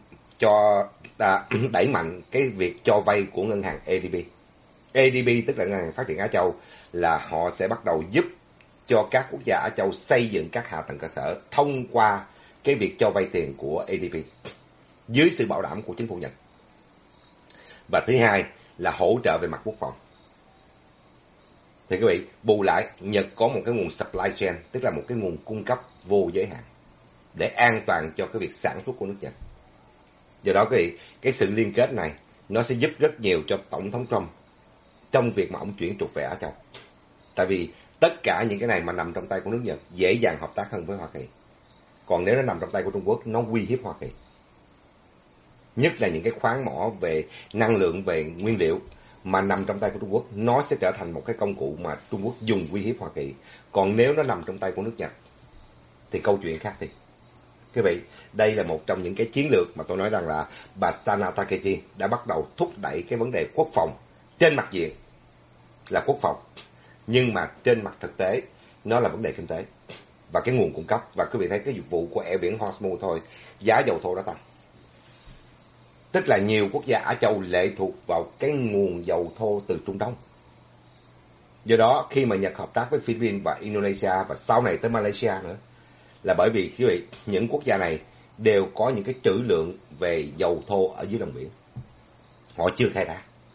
đẩy mạnh cái việc cho vay của ngân hàng ADB. ADB tức là Ngân hàng Phát triển Á Châu, là họ sẽ bắt đầu giúp cho các quốc gia Á Châu xây dựng các hạ tầng cơ sở thông qua cái việc cho vay tiền của ADB dưới sự bảo đảm của chính phủ Nhật. Và thứ hai là hỗ trợ về mặt quốc phòng. Thì quý vị, bù lại Nhật có một cái nguồn supply chain, tức là một cái nguồn cung cấp vô giới hạn để an toàn cho cái việc sản xuất của nước Nhật. Do đó quý vị, cái sự liên kết này nó sẽ giúp rất nhiều cho Tổng thống Trump trong việc mà ông chuyển trục về Á Châu. Tại vì tất cả những cái này mà nằm trong tay của nước Nhật dễ dàng hợp tác hơn với Hoa Kỳ. Còn nếu nó nằm trong tay của Trung Quốc, nó uy hiếp Hoa Kỳ. Nhất là những cái khoáng mỏ về năng lượng, về nguyên liệu mà nằm trong tay của Trung Quốc, nó sẽ trở thành một cái công cụ mà Trung Quốc dùng uy hiếp Hoa Kỳ. Còn nếu nó nằm trong tay của nước Nhật thì câu chuyện khác đi. Quý vị, đây là một trong những cái chiến lược mà tôi nói rằng là bà Sana Takechi đã bắt đầu thúc đẩy cái vấn đề quốc phòng. Trên mặt diện là quốc phòng, nhưng mà trên mặt thực tế nó là vấn đề kinh tế và cái nguồn cung cấp. Và quý vị thấy cái dịch vụ của eo biển Hormuz thôi, giá dầu thô đã tăng. Tức là nhiều quốc gia Á Châu lệ thuộc vào cái nguồn dầu thô từ Trung Đông. Do đó khi mà Nhật hợp tác với Philippines và Indonesia và sau này tới Malaysia nữa, là bởi vì quý vị, những quốc gia này đều có những cái trữ lượng về dầu thô ở dưới lòng biển. Họ chưa khai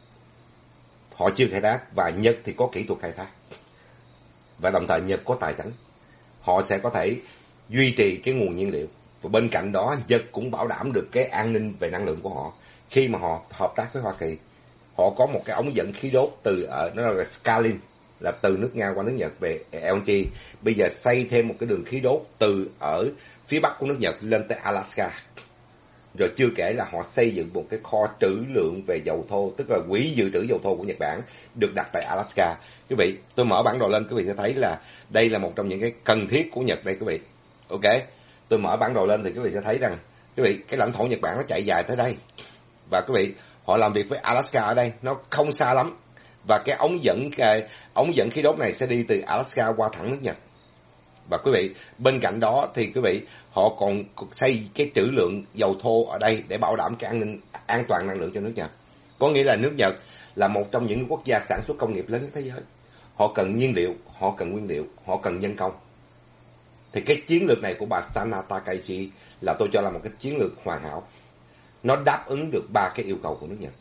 thác. Và Nhật thì có kỹ thuật khai thác. Và đồng thời Nhật có tài chính. Họ sẽ có thể duy trì cái nguồn nhiên liệu. Và bên cạnh đó Nhật cũng bảo đảm được cái an ninh về năng lượng của họ. Khi mà họ hợp tác với Hoa Kỳ, họ có một cái ống dẫn khí đốt nó là Stalin, là từ nước Nga qua nước Nhật về LNG. Bây giờ xây thêm một cái đường khí đốt từ ở phía bắc của nước Nhật lên tới Alaska. Rồi chưa kể là họ xây dựng một cái kho trữ lượng về dầu thô, tức là quỹ dự trữ dầu thô của Nhật Bản được đặt tại Alaska. Quý vị, tôi mở bản đồ lên, quý vị sẽ thấy là đây là một trong những cái cần thiết của Nhật đây quý vị. Ok, tôi mở bản đồ lên thì quý vị sẽ thấy rằng quý vị, cái lãnh thổ Nhật Bản nó chạy dài tới đây. Và quý vị, họ làm việc với Alaska ở đây, nó không xa lắm. Và cái ống dẫn khí đốt này sẽ đi từ Alaska qua thẳng nước Nhật. Và quý vị, bên cạnh đó thì quý vị, họ còn xây cái trữ lượng dầu thô ở đây để bảo đảm cái an toàn năng lượng cho nước Nhật. Có nghĩa là nước Nhật là một trong những quốc gia sản xuất công nghiệp lớn nhất thế giới. Họ cần nhiên liệu, họ cần nguyên liệu, họ cần nhân công. Thì cái chiến lược này của bà Sana Takaichi là tôi cho là một cái chiến lược hoàn hảo. nó đáp ứng được 3 cái yêu cầu của nước Nhật.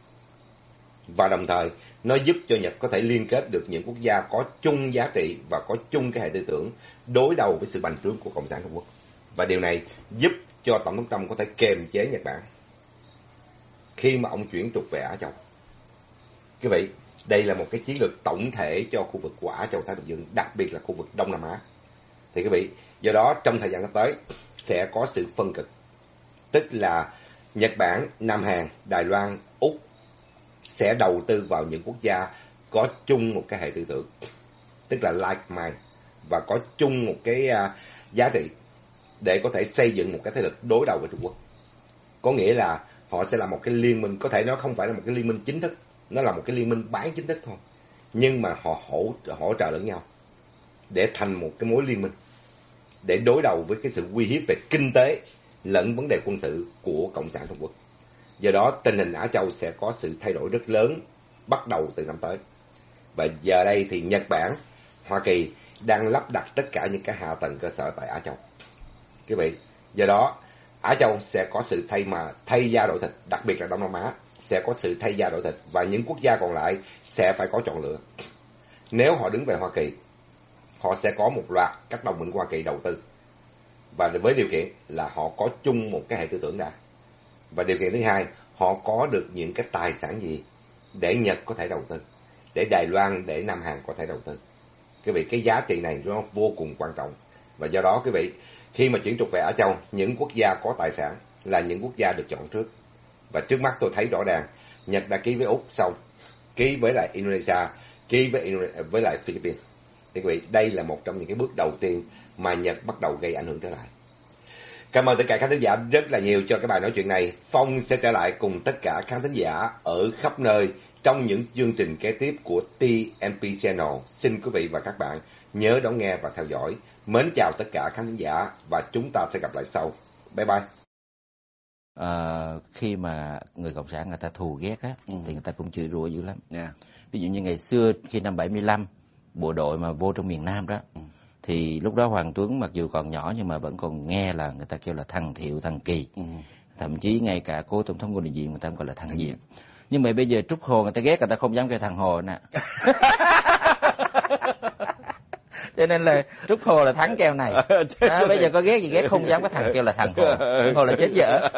Và đồng thời nó giúp cho Nhật có thể liên kết được những quốc gia có chung giá trị và có chung cái hệ tư tưởng đối đầu với sự bành trướng của Cộng sản Trung Quốc. Và điều này giúp cho Tổng thống Trump có thể kiềm chế Nhật Bản khi mà ông chuyển trục về Á Châu. Quý vị, đây là một cái chiến lược tổng thể cho khu vực của Á Châu Thái Bình Dương, đặc biệt là khu vực Đông Nam Á. Thì quý vị, do đó trong thời gian sắp tới sẽ có sự phân cực, tức là Nhật Bản, Nam Hàn, Đài Loan, Úc sẽ đầu tư vào những quốc gia có chung một cái hệ tư tưởng, tức là like mind, và có chung một cái giá trị để có thể xây dựng một cái thế lực đối đầu với Trung Quốc. Có nghĩa là họ sẽ là một cái liên minh, có thể nó không phải là một cái liên minh chính thức, nó là một cái liên minh bán chính thức thôi, nhưng mà họ hỗ trợ lẫn nhau để thành một cái mối liên minh để đối đầu với cái sự uy hiếp về kinh tế lẫn vấn đề quân sự của Cộng sản Trung Quốc. Do đó tình hình Á Châu sẽ có sự thay đổi rất lớn bắt đầu từ năm tới. Và giờ đây thì Nhật Bản, Hoa Kỳ đang lắp đặt tất cả những cái hạ tầng cơ sở tại Á Châu. Quý vị, do đó Á Châu sẽ có sự thay da đổi thịt, đặc biệt là Đông Nam Á sẽ có sự thay da đổi thịt, và những quốc gia còn lại sẽ phải có chọn lựa. Nếu họ đứng về Hoa Kỳ, họ sẽ có một loạt các đồng minh Hoa Kỳ đầu tư, và với điều kiện là họ có chung một cái hệ tư tưởng đã. Và điều kiện thứ hai, họ có được những cái tài sản gì để Nhật có thể đầu tư, để Đài Loan, để Nam Hàn có thể đầu tư. Quý vị, cái giá trị này nó vô cùng quan trọng. Và do đó quý vị, khi mà chuyển trục về Á Châu, những quốc gia có tài sản là những quốc gia được chọn trước. Và trước mắt tôi thấy rõ ràng, Nhật đã ký với Úc xong, ký với lại Indonesia, ký với lại Philippines. Thì quý vị, đây là một trong những cái bước đầu tiên mà Nhật bắt đầu gây ảnh hưởng trở lại. Cảm ơn tất cả khán thính giả rất là nhiều cho cái bài nói chuyện này. Phong sẽ trở lại cùng tất cả khán thính giả ở khắp nơi trong những chương trình kế tiếp của TMP Channel. Xin quý vị và các bạn nhớ đón nghe và theo dõi. Mến chào tất cả khán thính giả và chúng ta sẽ gặp lại sau. Bye bye. Khi mà người Cộng sản người ta thù ghét á, thì người ta cũng chửi rủa dữ lắm. Ví dụ như ngày xưa khi năm 75, bộ đội mà vô trong miền Nam đó, thì lúc đó Hoàng Tuấn mặc dù còn nhỏ nhưng mà vẫn còn nghe là người ta kêu là thằng Thiệu, thằng Kỳ. Thậm chí ngay cả cố tổng thống Ngô Đình Diệm người ta cũng gọi là thằng Diệm. Nhưng mà bây giờ Trúc Hồ người ta ghét, người ta không dám kêu thằng Hồ nè. Cho nên là Trúc Hồ là thắng keo này. Bây giờ có ghét gì ghét, không dám có thằng kêu là thằng Hồ. Thằng Hồ là chết dở.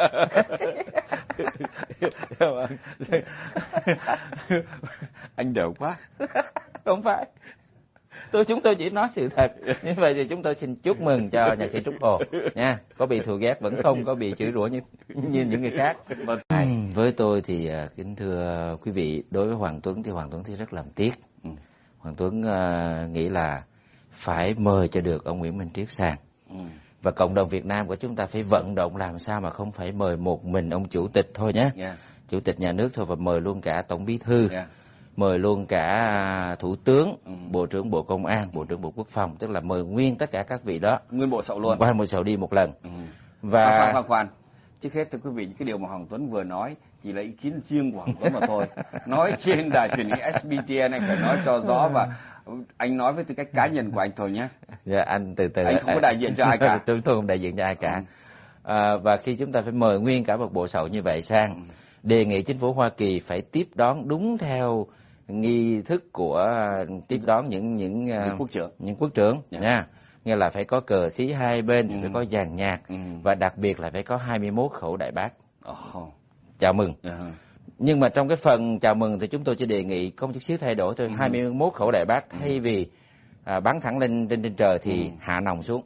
Anh đểu quá. Không phải. Chúng tôi chỉ nói sự thật. Như vậy thì chúng tôi xin chúc mừng cho nhạc sĩ Trúc Hồ nha. Có bị thù ghét vẫn không có bị chửi rủa như những người khác. Với tôi thì kính thưa quý vị, đối với Hoàng Tuấn thì Hoàng Tuấn thì rất làm tiếc. Hoàng Tuấn nghĩ là phải mời cho được ông Nguyễn Minh Triết sang. Và cộng đồng Việt Nam của chúng ta phải vận động làm sao mà không phải mời một mình ông chủ tịch thôi nhé. Chủ tịch nhà nước thôi, và mời luôn cả tổng bí thư. Mời luôn cả thủ tướng, bộ trưởng bộ công an, bộ trưởng bộ quốc phòng, tức là mời nguyên tất cả các vị đó. Nguyên bộ sậu luôn. Qua một sậu đi một lần. Và khoan. Trước hết thưa quý vị, những cái điều mà Hoàng Tuấn vừa nói chỉ là ý kiến riêng của Hoàng Tuấn mà thôi. Nói trên đài truyền hình SBTN anh phải nói cho rõ, và anh nói với tư cách cá nhân của anh thôi nhé. Dạ, anh từ từ. Anh không có đại diện cho ai cả. Tôi không đại diện cho ai cả. Và khi chúng ta phải mời nguyên cả một bộ sậu như vậy sang, đề nghị chính phủ Hoa Kỳ phải tiếp đón đúng theo nghi thức của tiếp đón những quốc trưởng nha. Nghĩa là phải có cờ xí hai bên, phải có dàn nhạc, và đặc biệt là phải có 21 khẩu đại bác chào mừng. Nhưng mà trong cái phần chào mừng thì chúng tôi chỉ đề nghị có một chút xíu thay đổi thôi. 21 khẩu đại bác thay vì bắn thẳng lên trên trời thì hạ nòng xuống.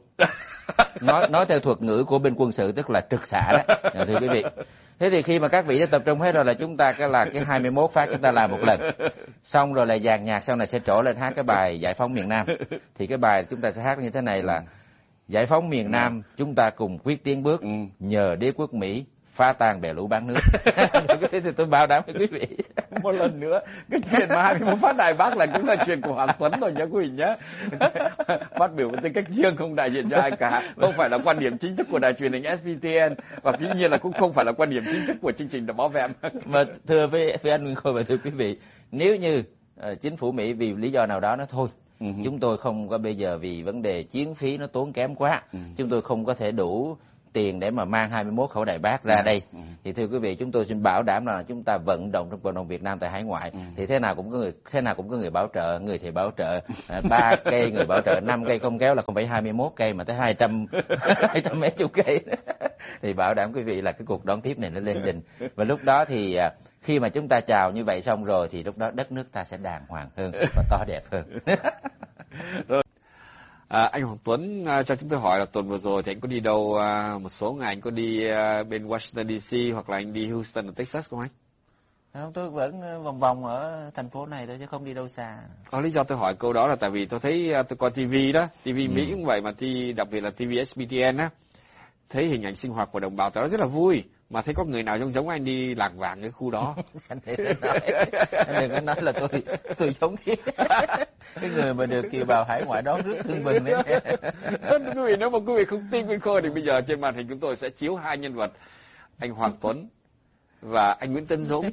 Nói theo thuật ngữ của bên quân sự tức là trực xạ đó, thưa quý vị. Thế thì khi mà các vị đã tập trung hết rồi là chúng ta cái 21 phát chúng ta làm một lần. Xong rồi là dàn nhạc sau này sẽ trổ lên hát cái bài Giải phóng miền Nam. Thì cái bài chúng ta sẽ hát như thế này là: giải phóng miền Nam, chúng ta cùng quyết tiến bước, nhờ đế quốc Mỹ phá tan bè lũ bán nước. Thế thì tôi bảo đảm với quý vị. Một lần nữa, cái chuyện mà 21 phát đại bác là cũng là chuyện của Hoàng Tuấn rồi nhé quý vị nhé. Phát biểu với tư cách riêng, không đại diện cho ai cả. Không phải là quan điểm chính thức của đài truyền hình SBTN, và dĩ nhiên là cũng không phải là quan điểm chính thức của chương trình Bảo Vệ. Mà thưa với anh Nguyên Khôi và thưa quý vị, nếu như chính phủ Mỹ vì lý do nào đó nó thôi, chúng tôi không có bây giờ vì vấn đề chiến phí nó tốn kém quá, chúng tôi không có thể đủ tiền để mà mang 21 khẩu đại bác ra đây. Thì thưa quý vị, chúng tôi xin bảo đảm là chúng ta vận động trong cộng đồng Việt Nam tại hải ngoại. Thì thế nào cũng có người bảo trợ, người thì bảo trợ 3 cây, người bảo trợ 5 cây, không kéo là không phải 21 cây mà tới 200 mấy chục cây. Thì bảo đảm quý vị là cái cuộc đón tiếp này nó lên đình. Và lúc đó thì khi mà chúng ta chào như vậy xong rồi thì lúc đó đất nước ta sẽ đàng hoàng hơn và to đẹp hơn. Rồi. Anh Hoàng Tuấn cho chúng tôi hỏi là tuần vừa rồi thì anh có đi đâu, một số ngày anh có đi bên Washington DC hoặc là anh đi Houston ở Texas không anh? Không, tôi vẫn vòng vòng ở thành phố này thôi chứ không đi đâu xa. Có lý do tôi hỏi câu đó là tại vì tôi thấy tôi coi TV đó, TV Mỹ cũng vậy mà đặc biệt là TV SBTN á, thấy hình ảnh sinh hoạt của đồng bào đó rất là vui. Mà thấy có người nào giống anh đi làng vàng cái khu đó. Anh đừng có nói là tôi giống cái người mà được kiều bào hải ngoại đón rước thương binh đấy. Quý vị, nếu mà quý vị không tin Nguyên Khôi thì bây giờ trên màn hình chúng tôi sẽ chiếu 2 nhân vật, anh Hoàng Tuấn và anh Nguyễn Tấn Dũng,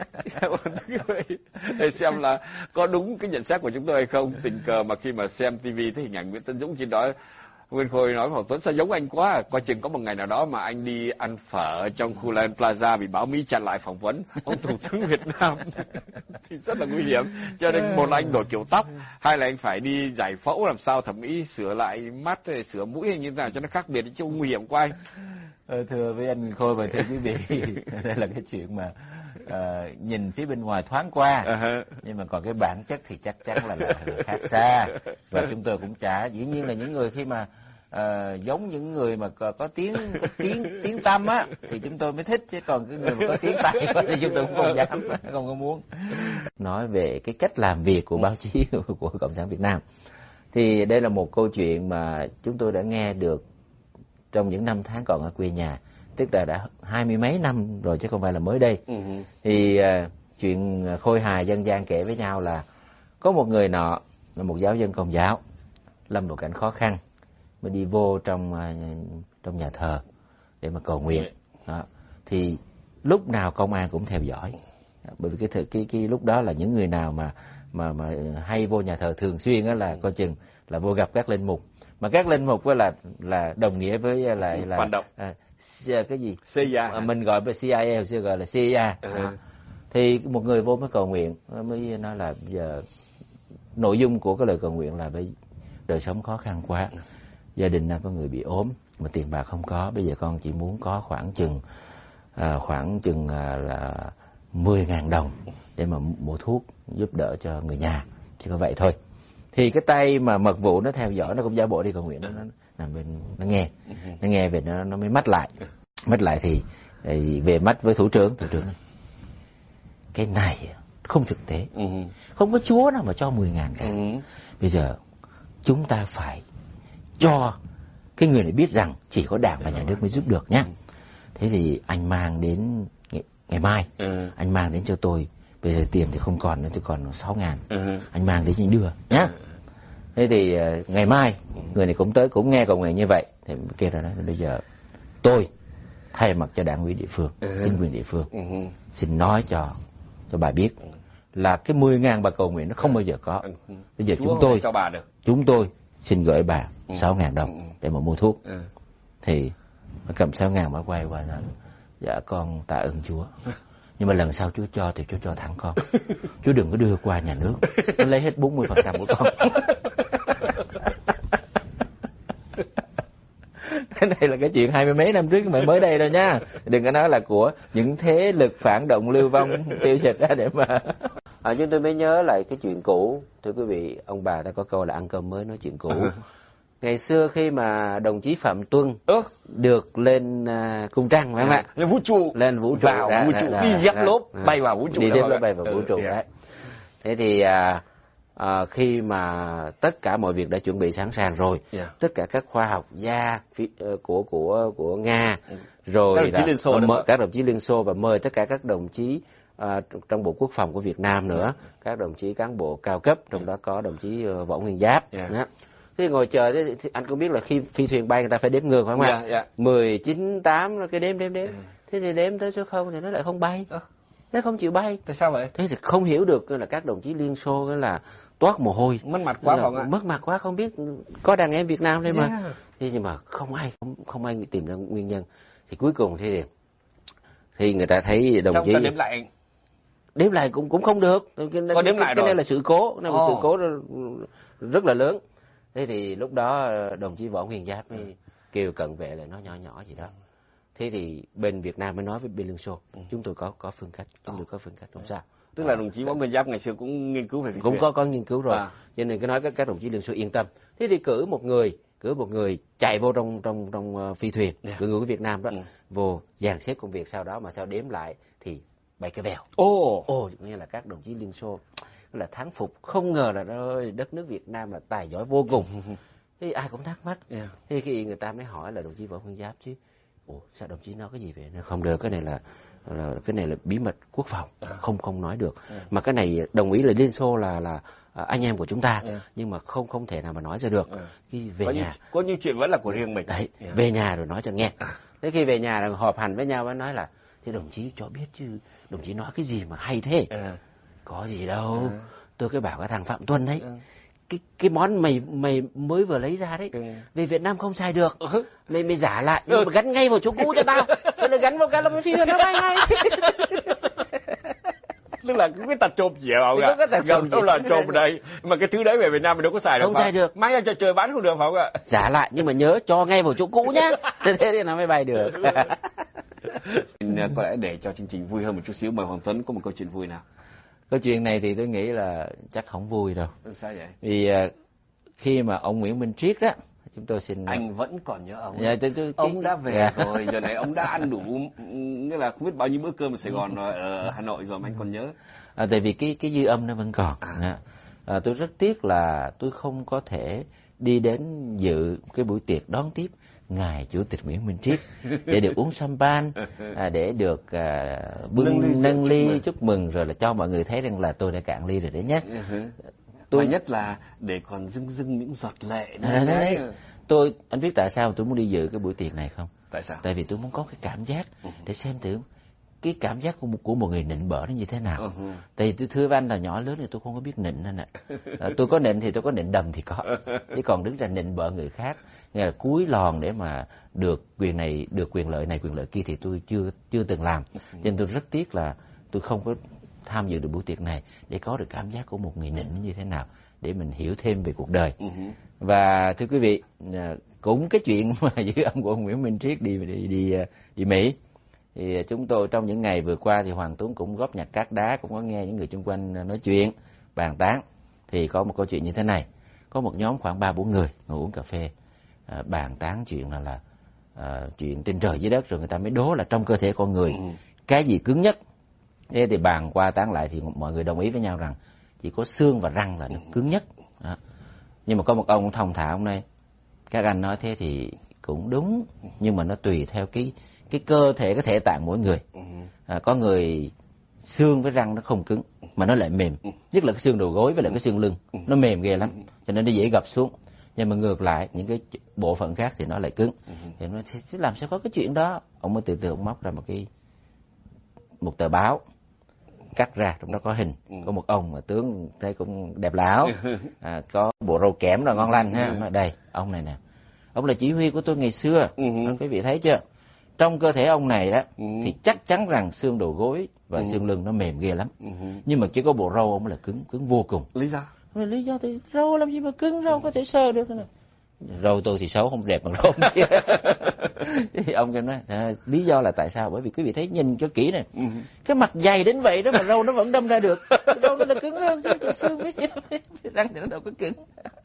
để xem là có đúng cái nhận xét của chúng tôi hay không. Tình cờ mà khi mà xem TV thấy hình ảnh Nguyễn Tấn Dũng trên đó, Nguyên Khôi nói Hoàng Tuấn sao giống anh quá, coi chừng có một ngày nào đó mà anh đi ăn phở trong khu Lion Plaza bị báo Mỹ chặn lại phỏng vấn ông Thủ tướng Việt Nam thì rất là nguy hiểm. Cho nên một là anh đổi kiểu tóc, hai là anh phải đi giải phẫu làm sao thẩm mỹ sửa lại mắt, sửa mũi hay như thế nào cho nó khác biệt chứ không nguy hiểm của anh. Thưa với anh Nguyên Khôi và thưa quý vị, đây là cái chuyện mà nhìn phía bên ngoài thoáng qua, nhưng mà còn cái bản chất thì chắc chắn là khác xa. Và chúng tôi cũng dĩ nhiên là những người khi mà giống những người mà có tiếng tăm á thì chúng tôi mới thích, chứ còn cái người mà có tiếng tai thì chúng tôi cũng không dám, không có muốn. Nói về cái cách làm việc của báo chí của Cộng sản Việt Nam thì đây là một câu chuyện mà chúng tôi đã nghe được trong những năm tháng còn ở quê nhà, tức là đã 20 mấy năm rồi chứ không phải là mới đây. Thì chuyện khôi hài dân gian kể với nhau là có một người nọ là một giáo dân Công giáo lâm vào cảnh khó khăn mới đi vô trong nhà thờ để mà cầu nguyện. Đó. Thì lúc nào công an cũng theo dõi, bởi vì cái lúc đó là những người nào mà hay vô nhà thờ thường xuyên á là coi chừng là vô gặp các linh mục, mà các linh mục là đồng nghĩa với lại là phản động. Cái gì CIA, mình gọi về CIA, hồi xưa gọi là CIA. Thì một người vô mới cầu nguyện, mới nói là giờ nội dung của cái lời cầu nguyện là bây đời sống khó khăn quá, gia đình đang có người bị ốm mà tiền bạc không có, bây giờ con chỉ muốn có khoảng chừng là 10.000 đồng để mà mua thuốc giúp đỡ cho người nhà, chỉ có vậy thôi. Thì cái tay mà mật vụ nó theo dõi, nó cũng giả bộ đi cầu nguyện, nó nằm bên nó nghe về nó mới mắt lại thì về mắt với thủ trưởng cái này không thực tế, không có chúa nào mà cho 10.000 cả. Bây giờ chúng ta phải cho cái người này biết rằng chỉ có Đảng và Nhà nước mới giúp được nhá. Thế thì anh mang đến ngày mai, anh mang đến cho tôi. Bây giờ tiền thì không còn nữa, tôi còn 6.000. Anh mang đến anh đưa nhá. Thế thì ngày mai người này cũng tới, cũng nghe cầu nguyện như vậy. Thì kêu ra nói bây giờ tôi thay mặt cho Đảng ủy địa phương, chính quyền địa phương, xin nói cho bà biết là cái 10.000 bà cầu nguyện nó không bao giờ có. Bây giờ chúng tôi xin gửi bà 6.000 đồng để mà mua thuốc. Thì bà cầm 6.000 bà quay qua nói dạ con tạ ơn Chúa, nhưng mà lần sau Chúa cho thì Chúa cho thẳng con, Chúa đừng có đưa qua nhà nước, nó lấy hết 40% của con. Cái này là cái chuyện 20 mấy năm trước mà mới đây rồi nha, đừng có nói là của những thế lực phản động lưu vong tiêu diệt ra để mà chúng tôi mới nhớ lại cái chuyện cũ. Thưa quý vị, ông bà ta có câu là ăn cơm mới nói chuyện cũ. Ngày xưa khi mà đồng chí Phạm Tuân được lên cung trăng, phải không ạ? Lên vũ trụ, đi dắt lốp bay vào vũ trụ, bay vào vũ trụ đấy. Thế thì khi mà tất cả mọi việc đã chuẩn bị sẵn sàng rồi, tất cả các khoa học gia của Nga, rồi các đồng chí Liên Xô và mời tất cả các đồng chí trong Bộ Quốc phòng của Việt Nam nữa, các đồng chí cán bộ cao cấp, trong đó có đồng chí Võ Nguyên Giáp. Thế ngồi chờ thì anh cũng biết là khi phi thuyền bay người ta phải đếm ngược phải không ạ? 19, 8 cái đếm. Thế thì đếm tới số 0 thì nó lại không bay. Nó không chịu bay. Tại sao vậy? Thế thì không hiểu được là các đồng chí Liên Xô là toát mồ hôi. Mất mặt quá không ạ? Mất mặt quá, không biết có đàn em Việt Nam đây mà. Thế nhưng mà không ai tìm ra nguyên nhân. Thì cuối cùng thì người ta thấy đồng chí đếm lại cũng không được. Cái này là sự cố, sự cố rất là lớn. Thế thì lúc đó đồng chí Võ Nguyên Giáp mới kêu cận vệ lại nói nhỏ gì đó. Thế thì bên Việt Nam mới nói với bên Liên Xô, chúng tôi có phương cách, không sao. Tức là đồng chí Võ Nguyên Giáp ngày xưa cũng nghiên cứu về cũng có nghiên cứu rồi, cho nên cứ nói các đồng chí Liên Xô yên tâm. Thế thì cử một người chạy vô trong phi thuyền, cử người của Việt Nam đó, vô dàn xếp công việc, sau đó mà theo đếm lại thì bay cái vèo. Nghĩa là các đồng chí Liên Xô là thán phục, không ngờ là đất nước Việt Nam là tài giỏi vô cùng. Thế ai cũng thắc mắc. Thế khi người ta mới hỏi là đồng chí Võ Nguyên Giáp chứ, sao đồng chí nói cái gì về nó không được, cái này là bí mật quốc phòng, không nói được. Mà cái này đồng ý là Liên Xô là anh em của chúng ta, nhưng mà không thể nào mà nói ra được. Khi về nhà có những chuyện vẫn là của riêng mình. Đấy, về nhà rồi nói cho nghe. Thế khi về nhà rồi họp hành với nhau mới nói là thế đồng chí cho biết chứ, đồng chí nói cái gì mà hay thế? Có gì đâu, tôi cứ bảo cái thằng Phạm Tuân đấy, cái món mày mới vừa lấy ra đấy, về Việt Nam không xài được, mày giả lại, nhưng mà gắn ngay vào chỗ cũ cho tao, cho nó gắn vào cái là phi thuyền nó bay ngay. Tức là cái tật trộm gì ạ? Gần đâu là trộm ở đây, mà cái thứ đấy về Việt Nam mình đâu có xài được. Không xài được. Máy ra cho trời bán không được phải không ạ? Giả lại nhưng mà nhớ cho ngay vào chỗ cũ nhá. Thế thì nó mới bay được. Có lẽ để cho chương trình vui hơn một chút xíu, mời Hoàng Tuấn có một câu chuyện vui nào. Câu chuyện này thì tôi nghĩ là chắc không vui đâu. Sao vậy? Vì khi mà ông Nguyễn Minh Triết đó, chúng tôi xin... Anh vẫn còn nhớ ông. Ông đã về rồi, giờ này ông đã ăn đủ, nghĩa là không biết bao nhiêu bữa cơm ở Sài Gòn rồi, ở Hà Nội rồi mà anh còn nhớ. Tại vì cái dư âm nó vẫn còn. Tôi rất tiếc là tôi không có thể đi đến dự cái buổi tiệc đón tiếp ngài Chủ tịch Nguyễn Minh Triết để được uống champagne, để được nâng ly chúc mừng, rồi là cho mọi người thấy rằng là tôi đã cạn ly rồi đấy nhé. Tôi nhất là để còn rưng những giọt lệ đấy. Anh biết tại sao tôi muốn đi dự cái buổi tiệc này không? Tại sao? Tại vì tôi muốn có cái cảm giác để xem thử cái cảm giác của một người nịnh bợ nó như thế nào. Tại vì tôi thưa với anh là nhỏ lớn thì tôi không có biết nịnh anh ạ. Tôi có nịnh thì tôi có nịnh đầm thì có, chứ còn đứng ra nịnh bợ người khác, nghĩa là cúi lòn để mà được quyền này, được quyền lợi này, quyền lợi kia thì tôi chưa từng làm. Cho nên tôi rất tiếc là tôi không có tham dự được buổi tiệc này để có được cảm giác của một người nịnh như thế nào, để mình hiểu thêm về cuộc đời. Và thưa quý vị, cũng cái chuyện mà dư âm của ông Nguyễn Minh Triết đi Mỹ, thì chúng tôi trong những ngày vừa qua thì Hoàng Tuấn cũng góp nhặt cát đá, cũng có nghe những người xung quanh nói chuyện bàn tán. Thì có một câu chuyện như thế này, có một nhóm khoảng 3-4 người ngồi uống cà phê, bàn tán chuyện là chuyện trên trời dưới đất, rồi người ta mới đố là trong cơ thể con người cái gì cứng nhất. Thế thì bàn qua tán lại thì mọi người đồng ý với nhau rằng chỉ có xương và răng là nó cứng nhất. Nhưng mà có một ông thông thạo ông này, các anh nói thế thì cũng đúng, nhưng mà nó tùy theo cái cơ thể, cái thể tạng mỗi người. Có người xương với răng nó không cứng mà nó lại mềm, nhất là cái xương đầu gối với lại cái xương lưng nó mềm ghê lắm, cho nên nó dễ gập xuống. Nhưng mà ngược lại những cái bộ phận khác thì nó lại cứng. Thì nó làm sao có cái chuyện đó? Ông mới từ từ ông móc ra một tờ báo, cắt ra, trong đó có hình có một ông mà tướng thấy cũng đẹp lão, có bộ râu kẽm là ngon lành ha. Nói đây, ông này nè, ông là chỉ huy của tôi ngày xưa. Quý vị thấy chưa? Trong cơ thể ông này đó thì chắc chắn rằng xương đầu gối và xương lưng nó mềm ghê lắm. Nhưng mà chỉ có bộ râu ông là cứng vô cùng. Lý do thì râu làm gì mà cứng, râu có thể sờ được. Râu tôi thì xấu không đẹp bằng râu ông kia. Thì ông kia nói lý do là tại sao? Bởi vì quý vị thấy nhìn cho kỹ này, cái mặt dày đến vậy đó mà râu nó vẫn đâm ra được. Râu nó là cứng hơn chứ xương biết gì đâu, răng thì nó đâu có cứng.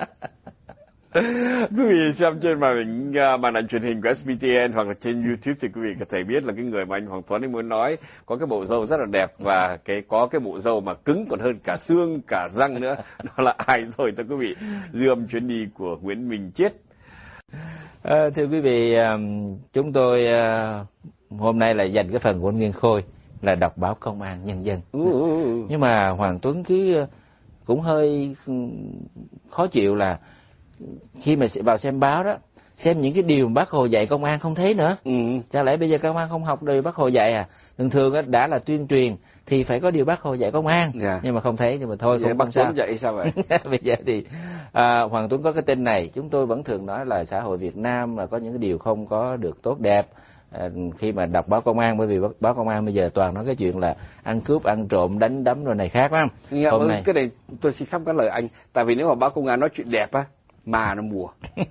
Quý vị xem trên màn ảnh truyền hình của SBTN hoặc là trên YouTube thì quý vị có thể biết là cái người mà anh Hoàng Tuấn ấy muốn nói có cái bộ râu rất là đẹp, và có cái bộ râu mà cứng còn hơn cả xương cả răng nữa. Đó là ai rồi thưa quý vị? Dư âm chuyến đi của Nguyễn Minh Triết. Thưa quý vị, chúng tôi hôm nay là dành cái phần của anh Nguyên Khôi là đọc báo Công an Nhân dân. Nhưng mà Hoàng Tuấn cứ cũng hơi khó chịu là khi mà vào xem báo đó xem những cái điều Bác Hồ dạy công an không thấy nữa. Chả lẽ bây giờ công an không học điều Bác Hồ dạy à? Thường thường đã là tuyên truyền thì phải có điều Bác Hồ dạy công an, nhưng mà không thấy, nhưng mà thôi cũng không sao. Vậy sao vậy? Bây giờ thì Hoàng Tuấn có cái tin này, chúng tôi vẫn thường nói là xã hội Việt Nam là có những cái điều không có được tốt đẹp. Khi mà đọc báo công an, bởi vì báo công an bây giờ toàn nói cái chuyện là ăn cướp, ăn trộm, đánh đấm rồi này khác lắm. Hôm nay cái này tôi xin phép cắt lời anh, tại vì nếu mà báo công an nói chuyện đẹp á, mà nó mùa.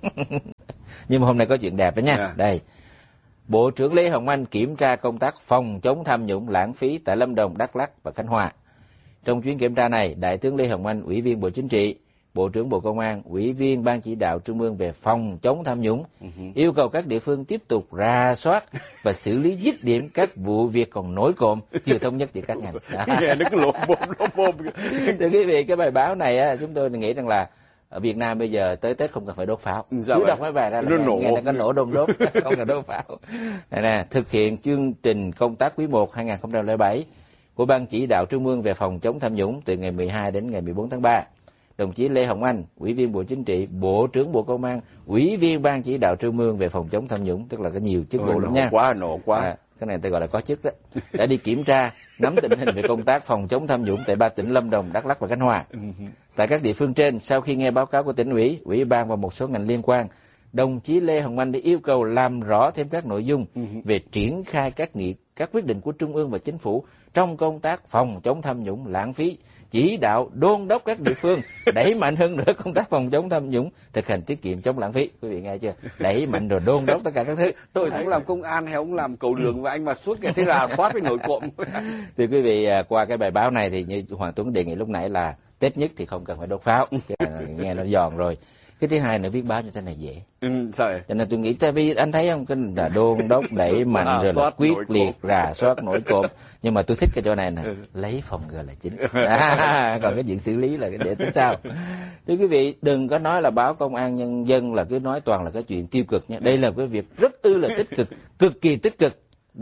Nhưng mà hôm nay có chuyện đẹp đó nha. Đây, Bộ trưởng Lê Hồng Anh kiểm tra công tác phòng chống tham nhũng lãng phí tại Lâm Đồng, Đắk Lắk và Khánh Hòa. Trong chuyến kiểm tra này, Đại tướng Lê Hồng Anh, Ủy viên Bộ Chính trị, Bộ trưởng Bộ Công an, Ủy viên Ban Chỉ đạo Trung ương về phòng chống tham nhũng, yêu cầu các địa phương tiếp tục rà soát và xử lý dứt điểm các vụ việc còn nổi cộm, chưa thống nhất giữa các ngành. Nghe nó cứ lộn bồm. Thưa quý vị, cái bài báo này chúng tôi nghĩ rằng là ở Việt Nam bây giờ tới Tết không cần phải đốt pháo. Cứ đọc mấy bài ra là nghe nó có nổ đom đốt, không cần đốt pháo. Này nè, thực hiện chương trình công tác quý 1 2007 của Ban Chỉ đạo Trung ương về phòng chống tham nhũng từ ngày 12 đến ngày 14 tháng 3. Đồng chí Lê Hồng Anh, Ủy viên Bộ Chính trị, Bộ trưởng Bộ Công an, Ủy viên Ban Chỉ đạo Trung ương về phòng chống tham nhũng, tức là có nhiều chức vụ lắm nha. Nổ quá. Cái này tôi gọi là có chức đó. Đã đi kiểm tra, nắm tình hình về công tác phòng chống tham nhũng tại 3 tỉnh Lâm Đồng, Đắk Lắk và Khánh Hòa. Tại các địa phương trên, sau khi nghe báo cáo của tỉnh ủy, ủy ban và một số ngành liên quan, đồng chí Lê Hồng Anh đã yêu cầu làm rõ thêm các nội dung về triển khai các quyết định của Trung ương và Chính phủ trong công tác phòng chống tham nhũng lãng phí, chỉ đạo đôn đốc các địa phương đẩy mạnh hơn nữa công tác phòng chống tham nhũng, thực hành tiết kiệm chống lãng phí. Quý vị nghe chưa? Đẩy mạnh rồi đôn đốc tất cả các thứ. Tôi cũng làm công an hay ông làm cầu đường và anh mà suốt ngày thế rà soát với nổi cộm. Thì quý vị qua cái bài báo này thì như Hoàng Tuấn đề nghị lúc nãy là Tết nhất thì không cần phải đốt pháo, nghe nó giòn rồi. Cái thứ hai nữa, viết báo như thế này dễ. Sao vậy? Cho nên tôi nghĩ, tại vì anh thấy không, cái là đôn đốc đẩy mạnh rồi là quyết liệt rà soát nổi cộm. Nhưng mà tôi thích cái chỗ này nè, lấy phòng ngừa là chính. Còn cái chuyện xử lý là cái để tính sau. Thưa quý vị, đừng có nói là báo Công an Nhân dân là cứ nói toàn là cái chuyện tiêu cực nhé. Đây là cái việc rất là tích cực, cực kỳ tích cực.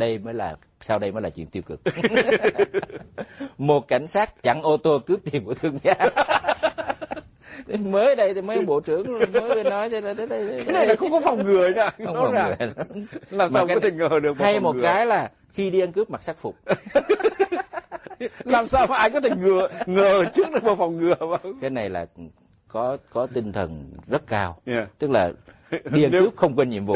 Sau đây mới là chuyện tiêu cực. Một cảnh sát chặn ô tô cướp tiền của thương gia. Mới đây thì mấy bộ trưởng mới nói cho là cái này là không có phòng ngừa nha. Không phòng ngừa. Làm sao có thể ngờ được hay một cái là khi đi ăn cướp mặc sắc phục. Làm sao mà ai có thể ngờ trước được vào phòng ngừa mà. Cái này là có tinh thần rất cao. Tức là đi ăn cướp không quên nhiệm vụ.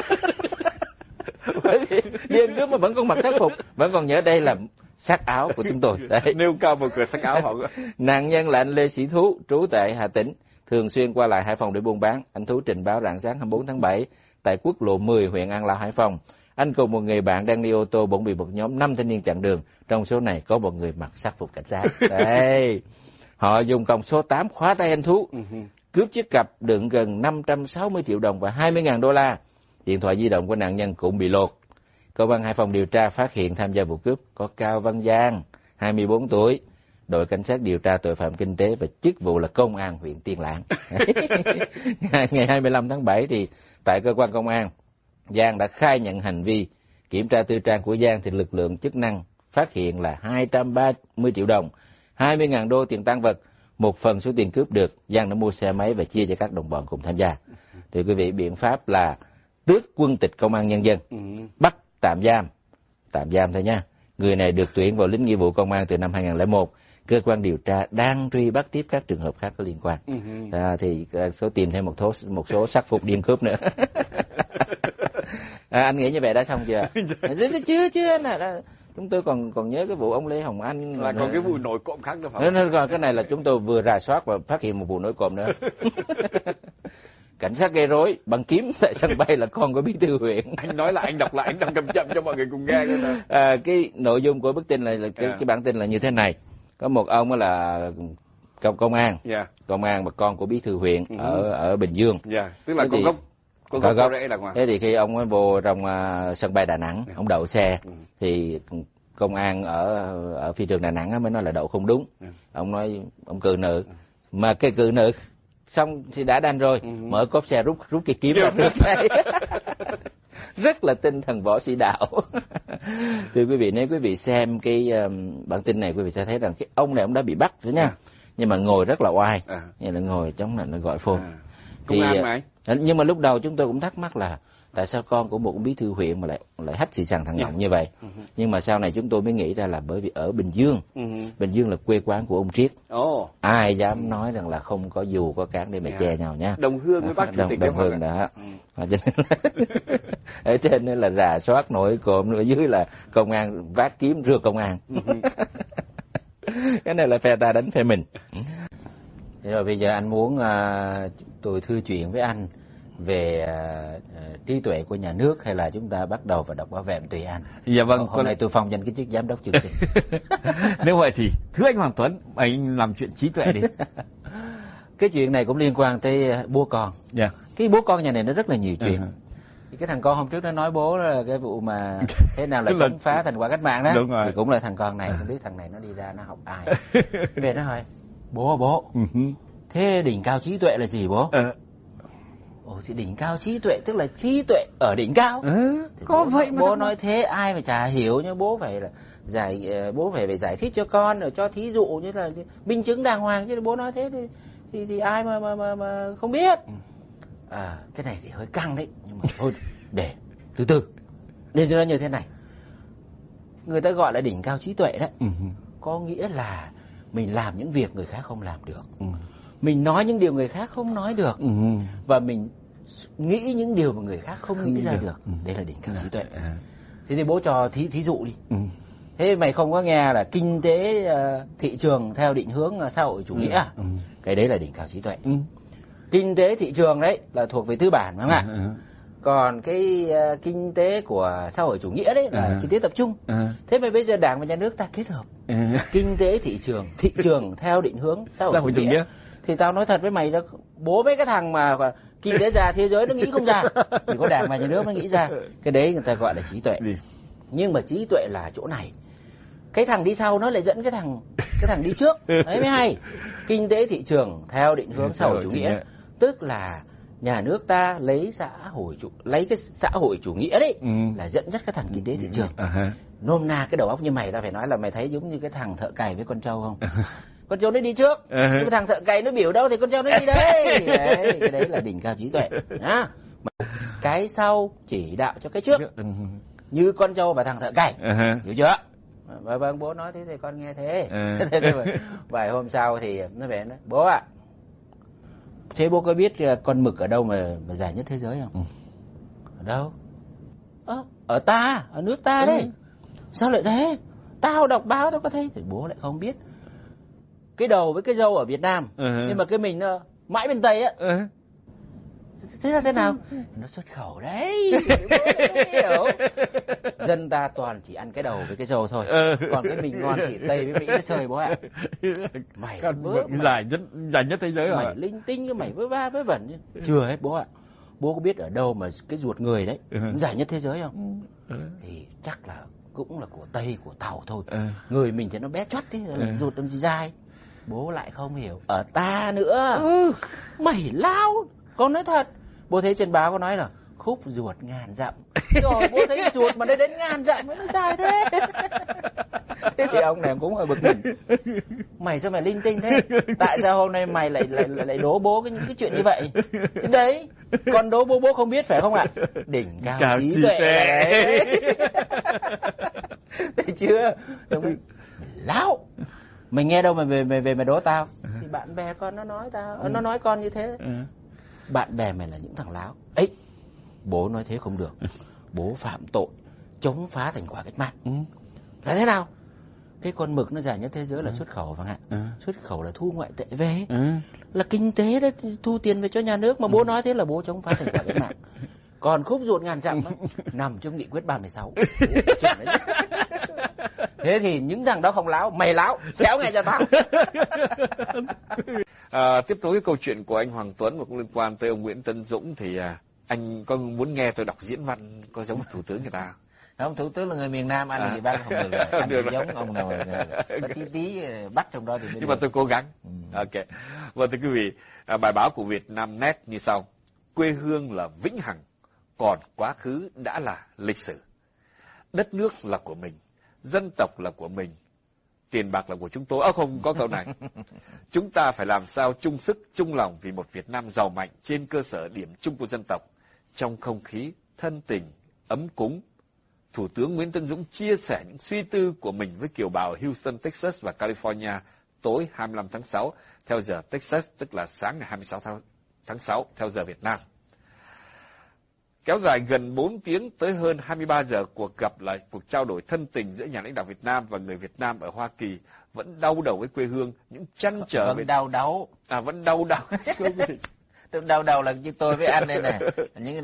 Đi ăn cướp mà vẫn còn mặc sắc phục, vẫn còn nhớ đây là sắc áo của chúng tôi. Đấy. Nêu cao một cửa sắc áo họ. Nạn nhân là anh Lê Sĩ Thú, trú tại Hà Tĩnh, thường xuyên qua lại Hải Phòng để buôn bán. Anh Thú trình báo rạng sáng 24 tháng 7 tại quốc lộ 10 huyện An Lão, Hải Phòng. Anh cùng một người bạn đang đi ô tô bỗng bị một nhóm 5 thanh niên chặn đường. Trong số này có một người mặc sắc phục cảnh sát. Đây. Họ dùng còng số 8 khóa tay anh Thú, cướp chiếc cặp đựng gần 560 triệu đồng và 20.000 đô la. Điện thoại di động của nạn nhân cũng bị lột. Công an Hải Phòng điều tra phát hiện tham gia vụ cướp có Cao Văn Giang, 24 tuổi, đội cảnh sát điều tra tội phạm kinh tế và chức vụ là công an huyện Tiên Lãng. Ngày 25 tháng 7 thì tại cơ quan công an, Giang đã khai nhận hành vi. Kiểm tra tư trang của Giang thì lực lượng chức năng phát hiện là 230 triệu đồng, 20.000 đô tiền tang vật. Một phần số tiền cướp được, Giang đã mua xe máy và chia cho các đồng bọn cùng tham gia. Thì quý vị, biện pháp là tước quân tịch Công an Nhân dân, bắt tạm giam thôi nha. Người này được tuyển vào lính nghĩa vụ công an từ năm 2001. Cơ quan điều tra đang truy bắt tiếp các trường hợp khác có liên quan. Thì số tìm thêm một số sắc phục điên cướp nữa. Anh nghĩ như vậy đã xong chưa? Chưa nè. Chúng tôi còn nhớ cái vụ ông Lê Hồng Anh là còn cái vụ nổi cộm khác nữa phải không? Rồi cái này là chúng tôi vừa rà soát và phát hiện một vụ nổi cộm nữa. Cảnh sát gây rối bằng kiếm tại sân bay là con của bí thư huyện. Anh nói là anh đọc lại, anh đọc chậm cho mọi người cùng nghe. Cái nội dung của bức tin là cái bản tin là như thế này. Có một ông là công an, công an mà con của bí thư huyện ở Bình Dương. Tức là con gốc rễ đàng hoàng. Thế thì khi ông ấy vô trong sân bay Đà Nẵng, ông đậu xe thì công an ở phi trường Đà Nẵng mới nói là đậu không đúng. Ông nói ông cừ nữ, mà cái cừ nữ xong thì đã đành rồi, mở cốp xe rút cái kiếm ra trước đây. Rất là tinh thần võ sĩ đạo. Thưa quý vị, nếu quý vị xem cái bản tin này, quý vị sẽ thấy rằng cái ông này ông đã bị bắt rồi nha, nhưng mà ngồi rất là oai, như là ngồi chống là gọi phone. công an mà anh. Nhưng mà lúc đầu chúng tôi cũng thắc mắc là tại sao con của một bí thư huyện mà lại hách xì xằng thằng Ngọng như vậy. Nhưng mà sau này chúng tôi mới nghĩ ra là bởi vì ở Bình Dương. Bình Dương là quê quán của ông Triết. Ai dám nói rằng là không có dù có cán để mà che nhau nhá. Đồng Hương với bác chủ tịch Đồng Hương đó. Ở trên đây là rà soát nổi cộm, ở dưới là công an vác kiếm rượt công an. Cái này là phe ta đánh phe mình. Thế rồi bây giờ anh muốn tôi thư chuyện với anh về trí tuệ của nhà nước, hay là chúng ta bắt đầu vào đọc báo vẹm tùy anh? Dạ vâng. Hôm nay tôi phong danh cái chức giám đốc chương trình. Nếu vậy thì thưa anh Hoàng Tuấn, anh làm chuyện trí tuệ đi. Cái chuyện này cũng liên quan tới bố con. Dạ. Cái bố con nhà này nó rất là nhiều chuyện. Cái thằng con hôm trước nó nói bố là cái vụ mà thế nào là chống phá thành quả cách mạng đó. Đúng rồi. Thì cũng là thằng con này, không biết thằng này nó đi ra nó học ai. Về nó hỏi bố thế đỉnh cao trí tuệ là gì bố? Ồ thì đỉnh cao trí tuệ tức là trí tuệ ở đỉnh cao. Có vậy mà bố nói thế ai mà chả hiểu, nhưng bố phải là bố phải giải thích cho con, rồi cho thí dụ như là minh chứng đàng hoàng, chứ bố nói thế thì ai mà không biết. Cái này thì hơi căng đấy, nhưng mà thôi để từ từ. Nên nó như thế này, người ta gọi là đỉnh cao trí tuệ đấy. Có nghĩa là mình làm những việc người khác không làm được, mình nói những điều người khác không nói được, và mình nghĩ những điều mà người khác không nghĩ ra được. Đấy là đỉnh cao trí tuệ. Thế thì bố cho thí dụ đi. Thế mày không có nghe là kinh tế thị trường theo định hướng xã hội chủ nghĩa à? Cái đấy là đỉnh cao trí tuệ. Kinh tế thị trường đấy là thuộc về tư bản, đúng không ạ? Còn cái kinh tế của xã hội chủ nghĩa đấy là kinh tế tập trung. Thế mà bây giờ Đảng và Nhà nước ta kết hợp kinh tế thị trường theo định hướng xã hội chủ nghĩa. Thì tao nói thật với mày, bố mấy cái thằng mà kinh tế già thế giới nó nghĩ không ra, chỉ có Đảng và Nhà nước nó nghĩ ra. Cái đấy người ta gọi là trí tuệ. Nhưng mà trí tuệ là chỗ này, cái thằng đi sau nó lại dẫn cái thằng đi trước. Đấy mới hay. Kinh tế thị trường theo định hướng xã hội chủ nghĩa tức là nhà nước ta lấy cái xã hội chủ nghĩa đấy là dẫn dắt cái thằng kinh tế thị trường. Nôm na cái đầu óc như mày, ta phải nói là mày thấy giống như cái thằng thợ cày với con trâu không? Con trâu nó đi trước, nhưng mà thằng thợ cày nó biểu đâu thì con trâu nó đi đấy. Cái đấy là đỉnh cao trí tuệ. Cái sau chỉ đạo cho cái trước, như con trâu và thằng thợ cày. Hiểu chưa? Vâng, bố nói thế thì con nghe thế. Vài hôm sau thì nó về nói, bố ạ, thế bố có biết con mực ở đâu mà dài nhất thế giới không? Ở đâu? Ở nước ta đấy. Sao lại thế? Tao đọc báo tao có thấy. Thì bố lại không biết. Cái đầu với cái râu ở Việt Nam, nhưng mà cái mình mãi bên Tây á. Thế là thế nào? Nó xuất khẩu đấy. Bố không hiểu. Dân ta toàn chỉ ăn cái đầu với cái râu thôi. Còn cái mình ngon thì Tây với Mỹ nó sơi bố ạ. Mày dài nhất thế giới rồi. Mày linh tinh, mày vớ va vớ vẩn. Chưa hết bố ạ. Bố có biết ở đâu mà cái ruột người đấy dài nhất thế giới không? Thì chắc là cũng là của Tây, của Tàu thôi. Người mình thì nó bé chót thế, ruột làm gì dài. Bố lại không hiểu. Ở ta nữa. Mày lao. Con nói thật. Bố thấy trên báo có nói là khúc ruột ngàn dặm. Rồi bố thấy ruột mà đến ngàn dặm mới nó dài thế. Thế thì ông này cũng hơi bực mình. Mày sao mày linh tinh thế? Tại sao hôm nay mày lại đố bố cái chuyện như vậy? Thế đấy, còn đố bố không biết phải không ạ? Đỉnh cao trí tuệ đấy. Thấy chưa? Lão, mày nghe đâu mà về mày đố tao? Thì bạn bè con nó nói tao, nó nói con như thế. Bạn bè mày là những thằng láo. Ấy, bố nói thế không được. Bố phạm tội chống phá thành quả cách mạng. Là thế nào? Cái con mực nó dài nhất thế giới là xuất khẩu, vâng ạ. Xuất khẩu là thu ngoại tệ về. Là kinh tế đó, thu tiền về cho nhà nước. Mà bố nói thế là bố chống phá thành quả cách mạng. Còn khúc ruột ngàn dặm nằm trong nghị quyết 36. Thế thì những thằng đó không láo, mày láo, xéo ngay cho tao. Tiếp nối cái câu chuyện của anh Hoàng Tuấn và cũng liên quan tới ông Nguyễn Tấn Dũng, thì anh có muốn nghe tôi đọc diễn văn có giống thủ tướng người ta không? Thủ tướng là người miền Nam, anh thì bác không được rồi. Anh thì giống ông nào có tí bắt trong đó thì mới. Nhưng mà tôi cố gắng. Ok. Vâng, thưa quý vị, bài báo của Vietnamnet như sau: quê hương là vĩnh hằng, còn quá khứ đã là lịch sử. Đất nước là của mình, dân tộc là của mình, tiền bạc là của chúng tôi. Không có câu này. Chúng ta phải làm sao chung sức, chung lòng vì một Việt Nam giàu mạnh trên cơ sở điểm chung của dân tộc. Trong không khí thân tình, ấm cúng, Thủ tướng Nguyễn Tấn Dũng chia sẻ những suy tư của mình với kiều bào Houston, Texas và California tối 25 tháng 6 theo giờ Texas, tức là sáng ngày 26 tháng 6 theo giờ Việt Nam. Kéo dài gần 4 tiếng tới hơn 23 giờ, cuộc gặp là cuộc trao đổi thân tình giữa nhà lãnh đạo Việt Nam và người Việt Nam ở Hoa Kỳ vẫn đau đầu với quê hương, những trăn trở về đau đáu. Vẫn đau đầu. Đau đầu là như tôi với anh đây nè, những